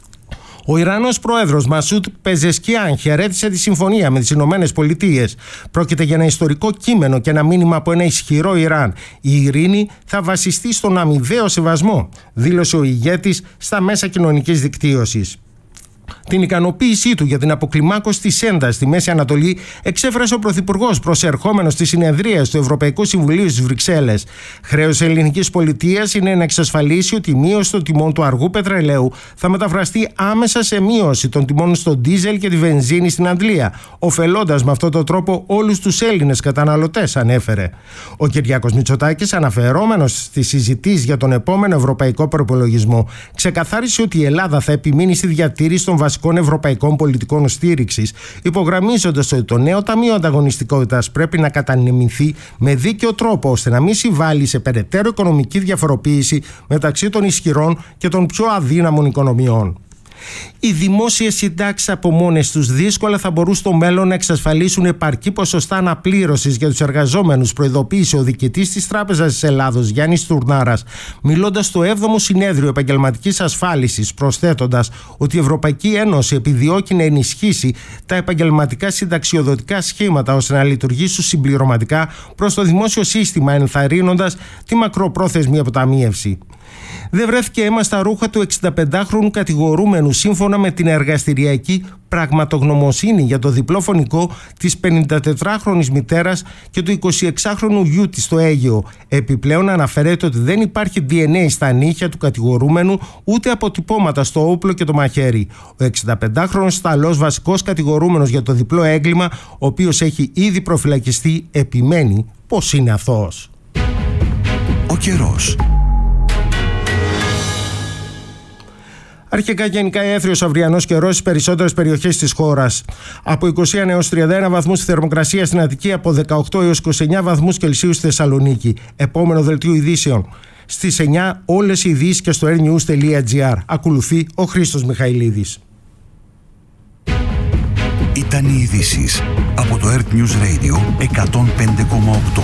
[SPEAKER 21] Ο Ιρανός πρόεδρος Μασούτ Πεζεσκιάν χαιρέτησε τη συμφωνία με τις Ηνωμένες Πολιτείες. Πρόκειται για ένα ιστορικό κείμενο και ένα μήνυμα από ένα ισχυρό Ιράν. Η ειρήνη θα βασιστεί στον αμοιβαίο σεβασμό, δήλωσε ο ηγέτης στα μέσα κοινωνικής δικτύωσης. Την ικανοποίησή του για την αποκλιμάκωση της έντασης στη Μέση Ανατολή εξέφρασε ο Πρωθυπουργός προσερχόμενος στη συνεδρία του Ευρωπαϊκού Συμβουλίου στις Βρυξέλλες. Χρέος της ελληνικής πολιτείας είναι να εξασφαλίσει ότι η μείωση των τιμών του αργού πετρελαίου θα μεταφραστεί άμεσα σε μείωση των τιμών στο ντίζελ και τη βενζίνη στην Αντλία, ωφελώντας με αυτόν τον τρόπο όλους τους Έλληνες καταναλωτές, ανέφερε. Ο Κυριάκος Μητσοτάκης, αναφερόμενος στις συζητήσεις για τον επόμενο ευρωπαϊκό προπολογισμό, ξεκαθάρισε ότι η Ελλάδα θα επιμείνει στη διατήρηση των βασικών ευρωπαϊκών πολιτικών στήριξης, υπογραμμίζοντας ότι το νέο Ταμείο Ανταγωνιστικότητας πρέπει να κατανεμηθεί με δίκαιο τρόπο, ώστε να μην συμβάλλει σε περαιτέρω οικονομική διαφοροποίηση μεταξύ των ισχυρών και των πιο αδύναμων οικονομιών. Οι δημόσιες συντάξεις από μόνες τους δύσκολα θα μπορούν στο μέλλον να εξασφαλίσουν επαρκή ποσοστά αναπλήρωσης για τους εργαζόμενους, προειδοποίησε ο διοικητής της Τράπεζας της Ελλάδος, Γιάννης Τουρνάρας, μιλώντας στο έβδομο Συνέδριο Επαγγελματικής Ασφάλισης, προσθέτοντας ότι η Ευρωπαϊκή Ένωση επιδιώκει να ενισχύσει τα επαγγελματικά συνταξιοδοτικά σχήματα ώστε να λειτουργήσουν συμπληρωματικά προς το δημόσιο σύστημα, ενθαρρύνοντας τη μακροπρόθεσμη αποταμίευση. Δεν βρέθηκε αίμα στα ρούχα του εξηνταπεντάχρονου κατηγορούμενου σύμφωνα με την εργαστηριακή πραγματογνωμοσύνη για το διπλό φωνικό της πενηντατετράχρονης μητέρας και του εικοσιεξάχρονου γιού της στο Αίγαιο. Επιπλέον αναφέρεται ότι δεν υπάρχει ντι εν έι στα νύχια του κατηγορούμενου ούτε αποτυπώματα στο όπλο και το μαχαίρι. Ο εξηνταπεντάχρονος Ιταλός βασικός κατηγορούμενος για το διπλό έγκλημα, ο οποίος έχει ήδη προφυλακιστεί, επιμένει πως είναι αθώος.
[SPEAKER 19] Ο καιρός.
[SPEAKER 21] Αρχικά γενικά έθριος αυριανός καιρός στις περισσότερες περιοχές της χώρας. Από είκοσι ένα έως τριάντα ένα βαθμούς η θερμοκρασία στην Αττική, από δεκαοκτώ έως είκοσι εννέα βαθμούς Κελσίου στη Θεσσαλονίκη. Επόμενο δελτίο ειδήσεων στις εννιά, όλες οι ειδήσεις και στο air news τελεία gr. Ακολουθεί ο Χρήστος Μιχαηλίδης.
[SPEAKER 19] Ήταν οι ειδήσεις από το Earth News Radio εκατόν πέντε κόμμα οκτώ.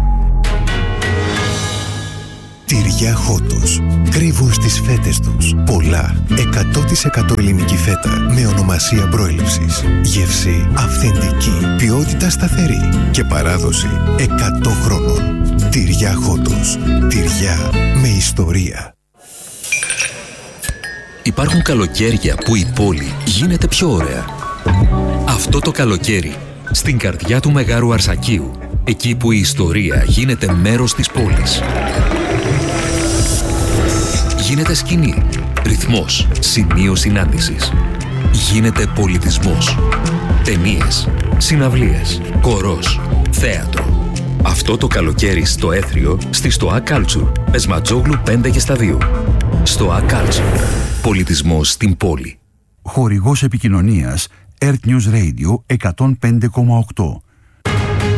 [SPEAKER 19] Τυριά Χότος. Κρύβουν στις φέτες τους πολλά. εκατό τοις εκατό ελληνική φέτα με ονομασία προέλευσης. Γεύση αυθεντική. Ποιότητα σταθερή. Και παράδοση εκατό χρόνων. Τυριά Χότος. Τυριά με ιστορία.
[SPEAKER 1] Υπάρχουν καλοκαίρια που η πόλη γίνεται πιο ωραία. Αυτό το καλοκαίρι, στην καρδιά του Μεγάρου Αρσακίου, εκεί που η ιστορία γίνεται μέρος της πόλης. Γίνεται σκηνή, ρυθμός, σημείο συνάντησης. Γίνεται πολιτισμός. Ταινίες, συναυλίες, χορός, θέατρο. Αυτό το καλοκαίρι στο Έθριο, στη Στοά Κάλτσουρ, Πεσματζόγλου πέντε και στα δύο. Στοά Κάλτσουρ. Πολιτισμός στην πόλη.
[SPEAKER 19] Χορηγός επικοινωνίας Earth News Radio εκατόν πέντε κόμμα οκτώ.